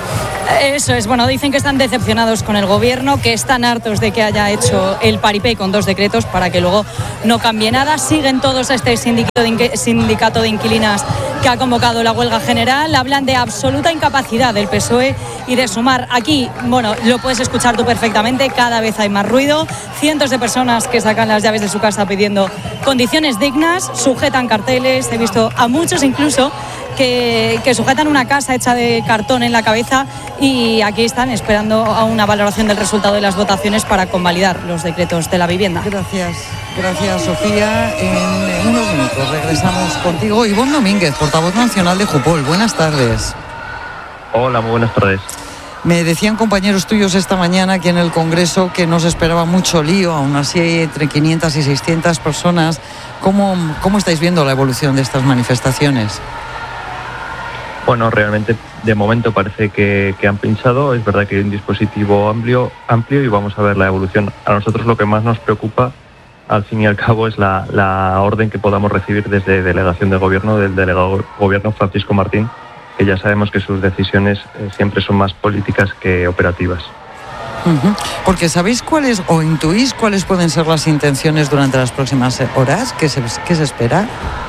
Eso es, bueno, dicen que están decepcionados con el gobierno, que están hartos de que haya hecho el paripé con dos decretos para que luego no cambie nada. Siguen todos a este sindicato de inquilinas que ha convocado la huelga general. Hablan de absoluta incapacidad del P S O E y de sumar. Aquí, bueno, lo puedes escuchar tú perfectamente, cada vez hay más ruido. Cientos de personas que sacan las llaves de su casa pidiendo condiciones dignas, sujetan carteles. He visto a muchos incluso Que, que sujetan una casa hecha de cartón en la cabeza y aquí están esperando a una valoración del resultado de las votaciones para convalidar los decretos de la vivienda. Gracias, gracias Sofía. En unos minutos regresamos contigo. Ivonne Domínguez, portavoz nacional de Jupol. Buenas tardes. Hola, muy buenas tardes. Me decían compañeros tuyos esta mañana aquí en el Congreso que no se esperaba mucho lío, aún así hay entre quinientas y seiscientas personas. ¿Cómo, cómo estáis viendo la evolución de estas manifestaciones? Bueno, realmente de momento parece que, que han pinchado. Es verdad que hay un dispositivo amplio, amplio y vamos a ver la evolución. A nosotros lo que más nos preocupa, al fin y al cabo, es la, la orden que podamos recibir desde delegación de gobierno, del delegado de gobierno Francisco Martín, que ya sabemos que sus decisiones eh, siempre son más políticas que operativas. Uh-huh. Porque ¿sabéis cuáles o intuís cuáles pueden ser las intenciones durante las próximas horas? ¿Qué se, qué se espera?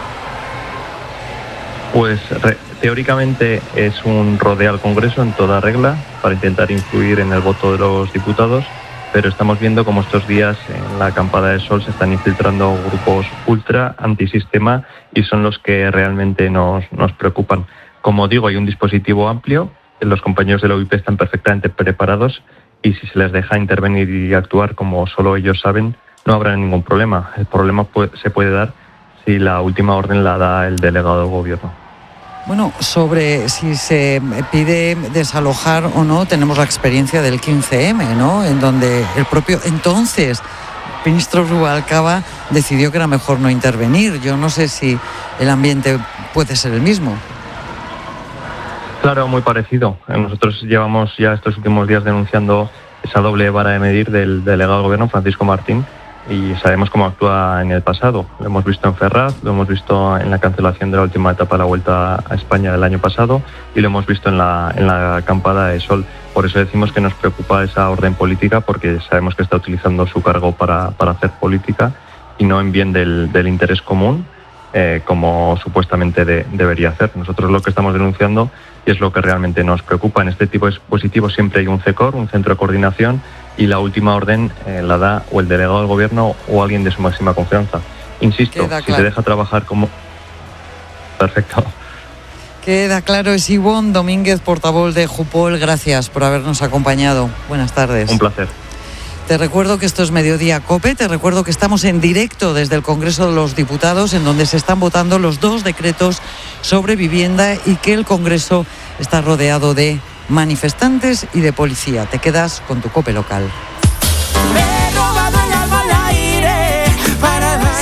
Pues re, teóricamente es un rodeo al Congreso en toda regla para intentar influir en el voto de los diputados, pero estamos viendo como estos días en la acampada de Sol se están infiltrando grupos ultra antisistema y son los que realmente nos, nos preocupan. Como digo, hay un dispositivo amplio, los compañeros de la U I P están perfectamente preparados y si se les deja intervenir y actuar como solo ellos saben, no habrá ningún problema. El problema puede, se puede dar si la última orden la da el delegado del gobierno. Bueno, sobre si se pide desalojar o no, tenemos la experiencia del quince eme, ¿no? En donde el propio entonces ministro Rubalcaba decidió que era mejor no intervenir. Yo no sé si el ambiente puede ser el mismo. Claro, muy parecido. Nosotros llevamos ya estos últimos días denunciando esa doble vara de medir del delegado del gobierno, Francisco Martín, y sabemos cómo actúa en el pasado. Lo hemos visto en Ferraz, lo hemos visto en la cancelación de la última etapa de la Vuelta a España del año pasado y lo hemos visto en la, en la acampada de Sol. Por eso decimos que nos preocupa esa orden política, porque sabemos que está utilizando su cargo para, para hacer política y no en bien del, del interés común, eh, como supuestamente de, debería hacer. Nosotros lo que estamos denunciando, y es lo que realmente nos preocupa, en este tipo de dispositivos siempre hay un C E C O R, un centro de coordinación, y la última orden eh, la da o el delegado del gobierno o alguien de su máxima confianza. Insisto, Queda si claro. se deja trabajar como... Perfecto. Queda claro, es Ivonne Domínguez, portavoz de Jupol. Gracias por habernos acompañado. Buenas tardes. Un placer. Te recuerdo que esto es Mediodía COPE, te recuerdo que estamos en directo desde el Congreso de los Diputados, en donde se están votando los dos decretos sobre vivienda y que el Congreso está rodeado de manifestantes y de policía. Te quedas con tu COPE local.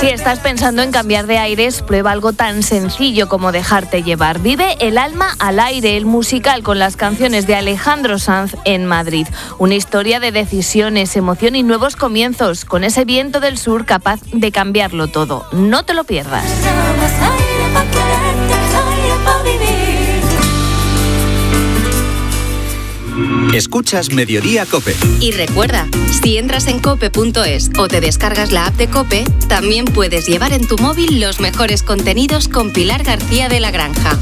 Si estás pensando en cambiar de aires, prueba algo tan sencillo como dejarte llevar. Vive El alma al aire, el musical con las canciones de Alejandro Sanz en Madrid. Una historia de decisiones, emoción y nuevos comienzos, con ese viento del sur capaz de cambiarlo todo. No te lo pierdas. Escuchas Mediodía COPE. Y recuerda, si entras en cope punto es o te descargas la app de COPE, también puedes llevar en tu móvil los mejores contenidos con Pilar García de la Granja.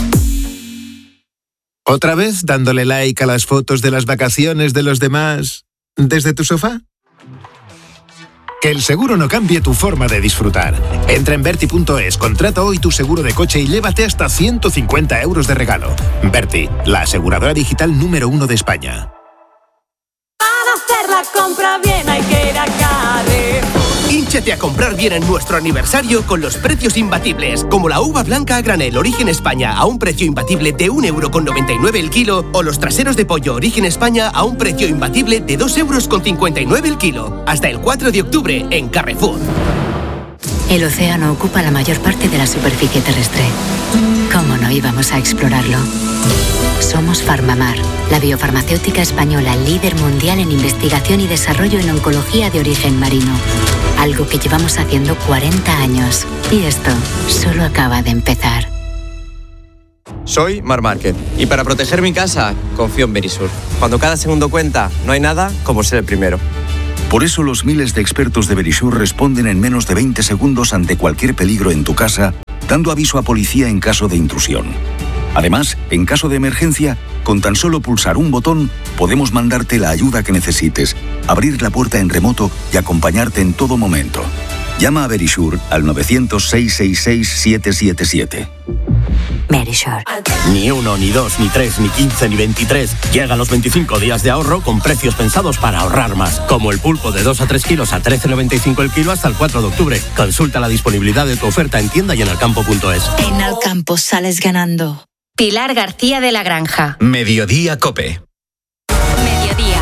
¿Otra vez dándole like a las fotos de las vacaciones de los demás desde tu sofá? Que el seguro no cambie tu forma de disfrutar. Entra en Berti punto es, contrata hoy tu seguro de coche y llévate hasta ciento cincuenta euros de regalo. Berti, la aseguradora digital número uno de España. Para hacer la compra bien hay que ir a Carrefour. Hínchate a comprar bien en nuestro aniversario con los precios imbatibles, como la uva blanca a granel Origen España a un precio imbatible de un euro con noventa y nueve el kilo, o los traseros de pollo Origen España a un precio imbatible de dos euros con cincuenta y nueve el kilo. Hasta el cuatro de octubre en Carrefour. El océano ocupa la mayor parte de la superficie terrestre. ¿Cómo no íbamos a explorarlo? Somos Farmamar, la biofarmacéutica española líder mundial en investigación y desarrollo en oncología de origen marino. Algo que llevamos haciendo cuarenta años. Y esto solo acaba de empezar. Soy Mar Márquez y para proteger mi casa confío en Verisur. Cuando cada segundo cuenta, no hay nada como ser el primero. Por eso los miles de expertos de Verisur responden en menos de veinte segundos ante cualquier peligro en tu casa, dando aviso a policía en caso de intrusión. Además, en caso de emergencia, con tan solo pulsar un botón, podemos mandarte la ayuda que necesites, abrir la puerta en remoto y acompañarte en todo momento. Llama a Verisur al nueve cero cero, seis seis seis, siete siete siete. Verisur. Ni uno, ni dos, ni tres, ni quince, ni veintitrés. Llegan los veinticinco días de ahorro con precios pensados para ahorrar más. Como el pulpo de dos a tres kilos a trece noventa y cinco el kilo hasta el cuatro de octubre. Consulta la disponibilidad de tu oferta en tienda y en alcampo punto es. En Alcampo sales ganando. Pilar García de la Granja. Mediodía COPE. Mediodía.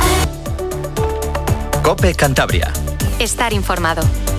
COPE Cantabria. Estar informado.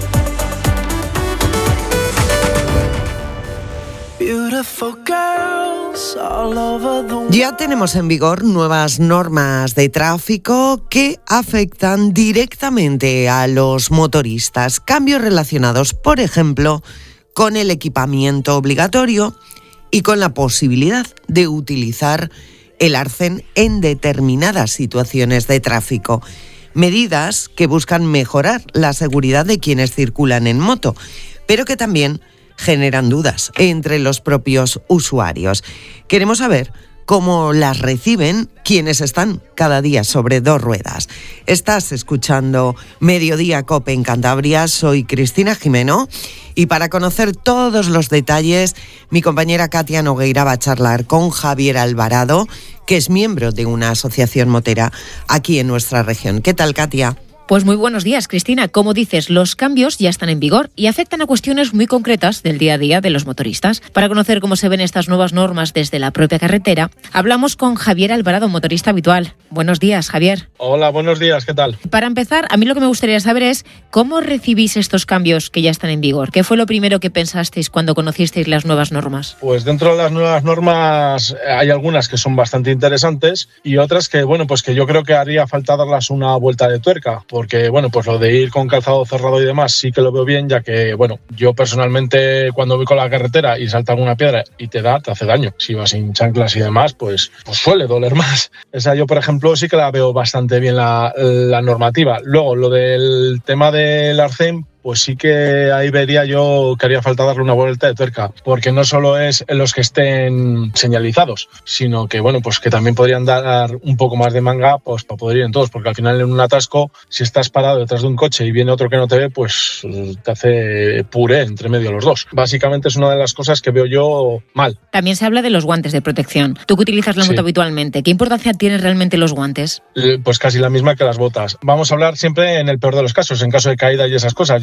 Ya tenemos en vigor nuevas normas de tráfico que afectan directamente a los motoristas. Cambios relacionados, por ejemplo, con el equipamiento obligatorio y con la posibilidad de utilizar el arcén en determinadas situaciones de tráfico. Medidas que buscan mejorar la seguridad de quienes circulan en moto, pero que también generan dudas entre los propios usuarios. Queremos saber cómo las reciben quienes están cada día sobre dos ruedas. Estás escuchando Mediodía COPE en Cantabria, soy Cristina Jimeno y para conocer todos los detalles, mi compañera Katia Nogueira va a charlar con Javier Alvarado, que es miembro de una asociación motera aquí en nuestra región. ¿Qué tal, Katia? Pues muy buenos días, Cristina. Como dices, los cambios ya están en vigor y afectan a cuestiones muy concretas del día a día de los motoristas. Para conocer cómo se ven estas nuevas normas desde la propia carretera, hablamos con Javier Alvarado, motorista habitual. Buenos días, Javier. Hola, buenos días, ¿qué tal? Para empezar, a mí lo que me gustaría saber es cómo recibís estos cambios que ya están en vigor. ¿Qué fue lo primero que pensasteis cuando conocisteis las nuevas normas? Pues dentro de las nuevas normas hay algunas que son bastante interesantes y otras que, bueno, pues que yo creo que haría falta darlas una vuelta de tuerca. Porque, bueno, pues lo de ir con calzado cerrado y demás sí que lo veo bien, ya que, bueno, yo personalmente cuando voy con la carretera y salta alguna piedra y te da, te hace daño. Si vas sin chanclas y demás, pues, pues suele doler más. Esa yo, por ejemplo, sí que la veo bastante bien la, la normativa. Luego, lo del tema del arcén, pues sí que ahí vería yo que haría falta darle una vuelta de tuerca, porque no solo es en los que estén señalizados, sino que, bueno, pues que también podrían dar un poco más de manga pues para poder ir en todos, porque al final en un atasco, si estás parado detrás de un coche y viene otro que no te ve, pues te hace puré entre medio los dos. Básicamente es una de las cosas que veo yo mal. También se habla de los guantes de protección. Tú que utilizas la moto sí. habitualmente, ¿qué importancia tienen realmente los guantes? Pues casi la misma que las botas. Vamos a hablar siempre en el peor de los casos, en caso de caída y esas cosas. Yo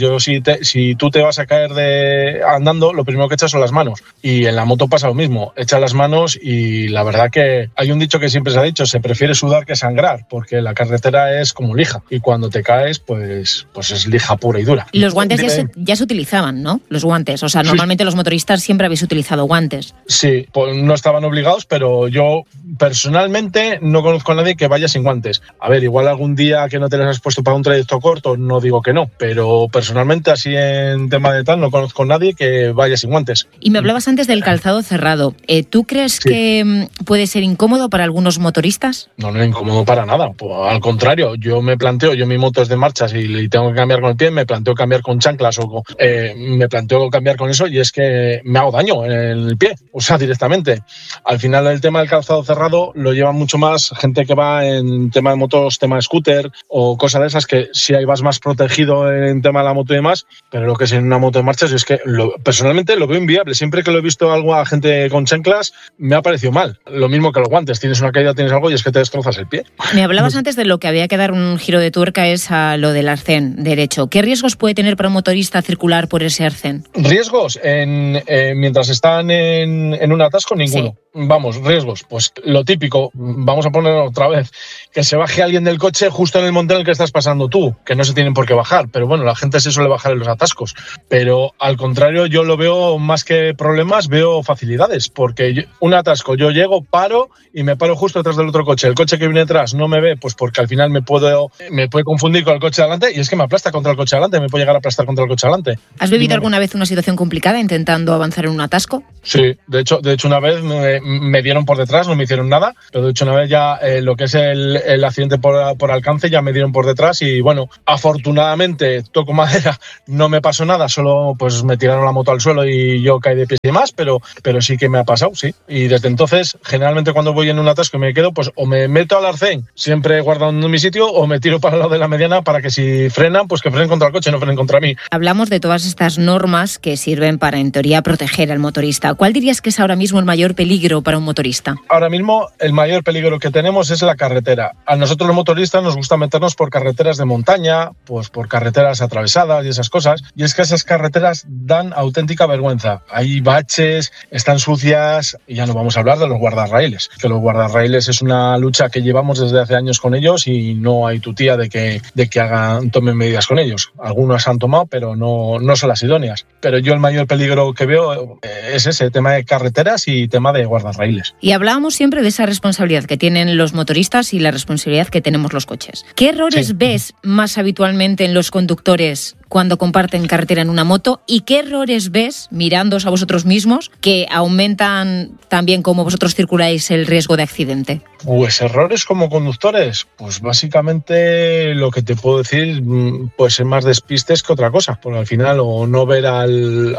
yo si, te, si tú te vas a caer de andando, lo primero que echas son las manos. Y en la moto pasa lo mismo, echas las manos y la verdad que hay un dicho que siempre se ha dicho, se prefiere sudar que sangrar, porque la carretera es como lija y cuando te caes, pues, pues es lija pura y dura. Los guantes ya se, ya se utilizaban, ¿no? Los guantes, o sea, normalmente sí. Los motoristas siempre habéis utilizado guantes. Sí, pues no estaban obligados, pero yo personalmente no conozco a nadie que vaya sin guantes. A ver, igual algún día que no te las has puesto para un trayecto corto, no digo que no, pero personalmente así en tema de tal no conozco a nadie que vaya sin guantes. Y me hablabas antes del calzado cerrado. Eh, ¿Tú crees sí. que puede ser incómodo para algunos motoristas? No, no es incómodo para nada. Pues, al contrario, yo me planteo, yo mi moto es de marchas y tengo que cambiar con el pie, me planteo cambiar con chanclas o eh, me planteo cambiar con eso y es que me hago daño en el pie, o sea, directamente. Al final el tema del calzado cerrado lo lleva mucho más gente que va en tema de motos, tema de scooter o cosas de esas que sí ahí vas más protegido en tema de la moto y demás, pero lo que es en una moto de marchas es que lo, personalmente lo veo inviable. Siempre que lo he visto algo a gente con chanclas me ha parecido mal. Lo mismo que los guantes, tienes una caída, tienes algo y es que te destrozas el pie. Me hablabas antes de lo que había que dar un giro de tuerca es a lo del arcén derecho. ¿Qué riesgos puede tener para un motorista circular por ese arcén? Riesgos en, eh, mientras están en, en un atasco, ninguno. Sí. Vamos, riesgos, pues lo típico, vamos a ponerlo otra vez, que se baje alguien del coche justo en el monte en el que estás pasando tú, que no se tienen por qué bajar, pero bueno, la gente se suele bajar en los atascos, pero al contrario yo lo veo más que problemas, veo facilidades, porque yo, un atasco, yo llego, paro y me paro justo detrás del otro coche, el coche que viene detrás no me ve, pues porque al final me puedo me puede confundir con el coche de adelante y es que me aplasta contra el coche de adelante, me puede llegar a aplastar contra el coche de adelante. ¿Has vivido alguna vez una situación complicada intentando avanzar en un atasco? Sí, de hecho, de hecho una vez me, me dieron por detrás, no me hicieron nada, pero de hecho una vez ya eh, lo que es el, el accidente por, por alcance ya me dieron por detrás y bueno, afortunadamente, toco madera, no me pasó nada, solo pues me tiraron la moto al suelo y yo caí de pies y demás, pero, pero sí que me ha pasado, sí. Y desde entonces, generalmente cuando voy en un atasco y me quedo, pues o me meto al arcén, siempre guardando mi sitio, o me tiro para el lado de la mediana para que si frenan, pues que frenen contra el coche, no frenen contra mí. Hablamos de todas estas normas que sirven para, en teoría, proteger al motorista. ¿Cuál dirías que es ahora mismo el mayor peligro para un motorista? Ahora mismo el mayor peligro que tenemos es la carretera. A nosotros los motoristas nos gusta meternos por carreteras de montaña, pues por carreteras atravesadas y esas cosas, y es que esas carreteras dan auténtica vergüenza. Hay baches, están sucias, y ya no vamos a hablar de los guardarraíles, que los guardarraíles es una lucha que llevamos desde hace años con ellos y no hay tutía de que, de que hagan, tomen medidas con ellos. Algunos han tomado, pero no, no son las idóneas. Pero yo el mayor peligro que veo es ese, tema de carreteras y tema de guardarraíles. Y hablábamos siempre de esa responsabilidad que tienen los motoristas y la responsabilidad que tenemos los coches. ¿Qué errores sí. ves más habitualmente en los conductores cuando comparten carretera en una moto? ¿Y qué errores ves, mirándoos a vosotros mismos, que aumentan también como vosotros circuláis el riesgo de accidente? Pues errores como conductores, pues básicamente lo que te puedo decir, pues es más despistes que otra cosa, porque al final o no ver al...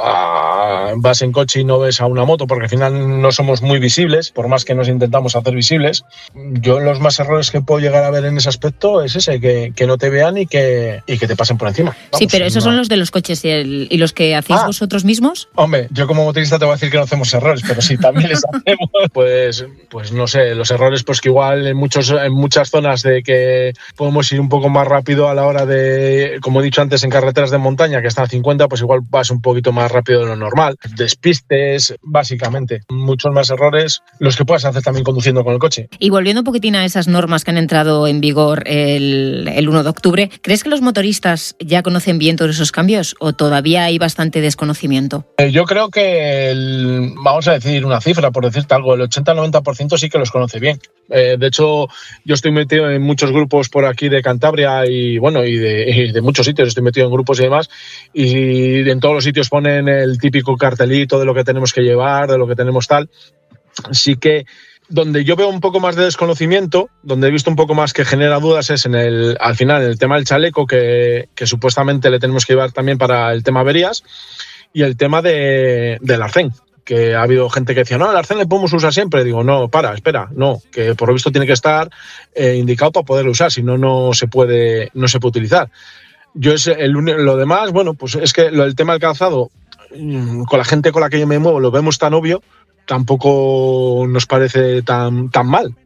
A, vas en coche y no ves a una moto, porque al final no somos muy visibles, por más que nos intentamos hacer visibles. Yo los más errores que puedo llegar a ver en ese aspecto es ese, que, que no te vean y que, y que te pasen por encima. Vamos, sí, pero esos no. son los de los coches y, el, y los que hacéis ah, vosotros mismos. Hombre, yo como motorista te voy a decir que no hacemos errores, pero si también les hacemos, pues, pues no sé, los errores pues que igual en, muchos, en muchas zonas de que podemos ir un poco más rápido a la hora de, como he dicho antes, en carreteras de montaña que están a cincuenta, pues igual vas un poquito más rápido de lo normal. Despistes, básicamente. Muchos más errores los que puedas hacer también conduciendo con el coche. Y volviendo un poquitín a esas normas que han entrado en vigor el, el uno de octubre, ¿crees que los motoristas ya conocen bien todos esos cambios o todavía hay bastante desconocimiento? Eh, yo creo que, el, vamos a decir una cifra, por decirte algo, el ochenta a noventa por ciento sí que los conoce bien. Eh, de hecho, yo estoy metido en muchos grupos por aquí de Cantabria y bueno, y de, y de muchos sitios, estoy metido en grupos y demás, y en todos los sitios ponen el típico cartelito de lo que tenemos que llevar, de lo que tenemos tal. Sí que donde yo veo un poco más de desconocimiento, donde he visto un poco más que genera dudas es en el, al final, en el tema del chaleco que, que supuestamente le tenemos que llevar también para el tema averías y el tema de, del arcén, que ha habido gente que decía, no, el arcén le podemos usar siempre. Digo, no, para, espera, no, que por lo visto tiene que estar eh, indicado para poderlo usar, si no, no se puede, no se puede utilizar. Yo es el, lo demás, bueno, pues es que lo, el tema del calzado, con la gente con la que yo me muevo, lo vemos tan obvio, tampoco nos parece tan, tan mal.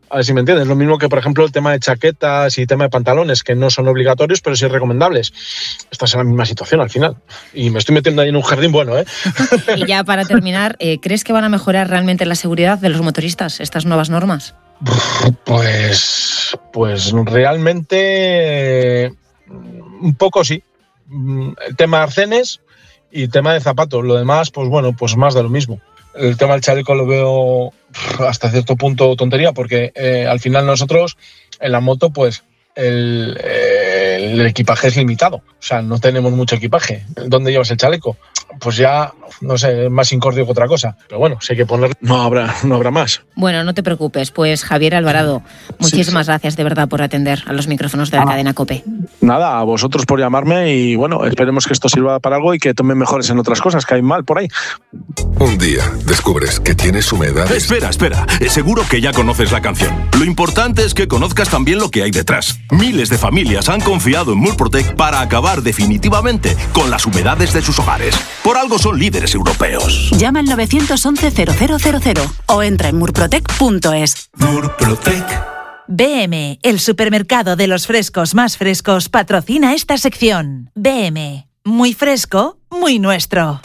A ver si me entiendes. Lo mismo que, por ejemplo, el tema de chaquetas y tema de pantalones, que no son obligatorios, pero sí recomendables. Estás en la misma situación al final. Y me estoy metiendo ahí en un jardín bueno, ¿eh? Y ya para terminar, eh, ¿crees que van a mejorar realmente la seguridad de los motoristas, estas nuevas normas? Pues, pues realmente un poco sí. El tema de arcenes y tema de zapatos. Lo demás, pues bueno, pues más de lo mismo. El tema del chaleco lo veo hasta cierto punto tontería, porque eh, al final nosotros en la moto pues el, eh, el equipaje es limitado, o sea, no tenemos mucho equipaje. ¿Dónde llevas el chaleco? Pues ya, no sé, más incordio que otra cosa. Pero bueno, si hay que poner, no habrá, no habrá más. Bueno, no te preocupes, pues Javier Alvarado, muchísimas sí, sí. gracias de verdad por atender a los micrófonos de la ah. cadena COPE. Nada, a vosotros por llamarme y bueno, esperemos que esto sirva para algo y que tomen mejores en otras cosas, que hay mal por ahí. Un día descubres que tienes humedades. Espera, espera, seguro que ya conoces la canción. Lo importante es que conozcas también lo que hay detrás. Miles de familias han confiado en Murprotec para acabar definitivamente con las humedades de sus hogares. Por algo son líderes europeos. Llama al nueve once cero cero cero cero o entra en murprotec punto es. Murprotec. B M, el supermercado de los frescos más frescos, patrocina esta sección. B M, muy fresco, muy nuestro.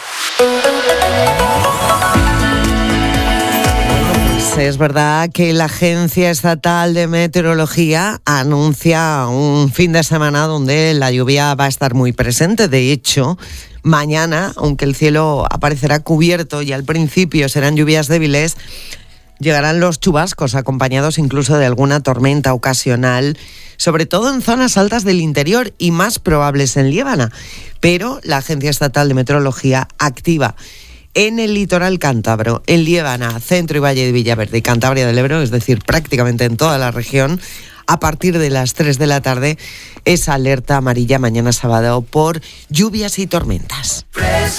Es verdad que la Agencia Estatal de Meteorología anuncia un fin de semana donde la lluvia va a estar muy presente. De hecho, mañana, aunque el cielo aparecerá cubierto y al principio serán lluvias débiles, llegarán los chubascos acompañados incluso de alguna tormenta ocasional, sobre todo en zonas altas del interior y más probables en Liébana. Pero la Agencia Estatal de Meteorología activa en el litoral cántabro, en Liébana, centro y valle de Villaverde y Cantabria del Ebro, es decir, prácticamente en toda la región, a partir de las tres de la tarde, esa alerta amarilla mañana sábado por lluvias y tormentas. Fresco.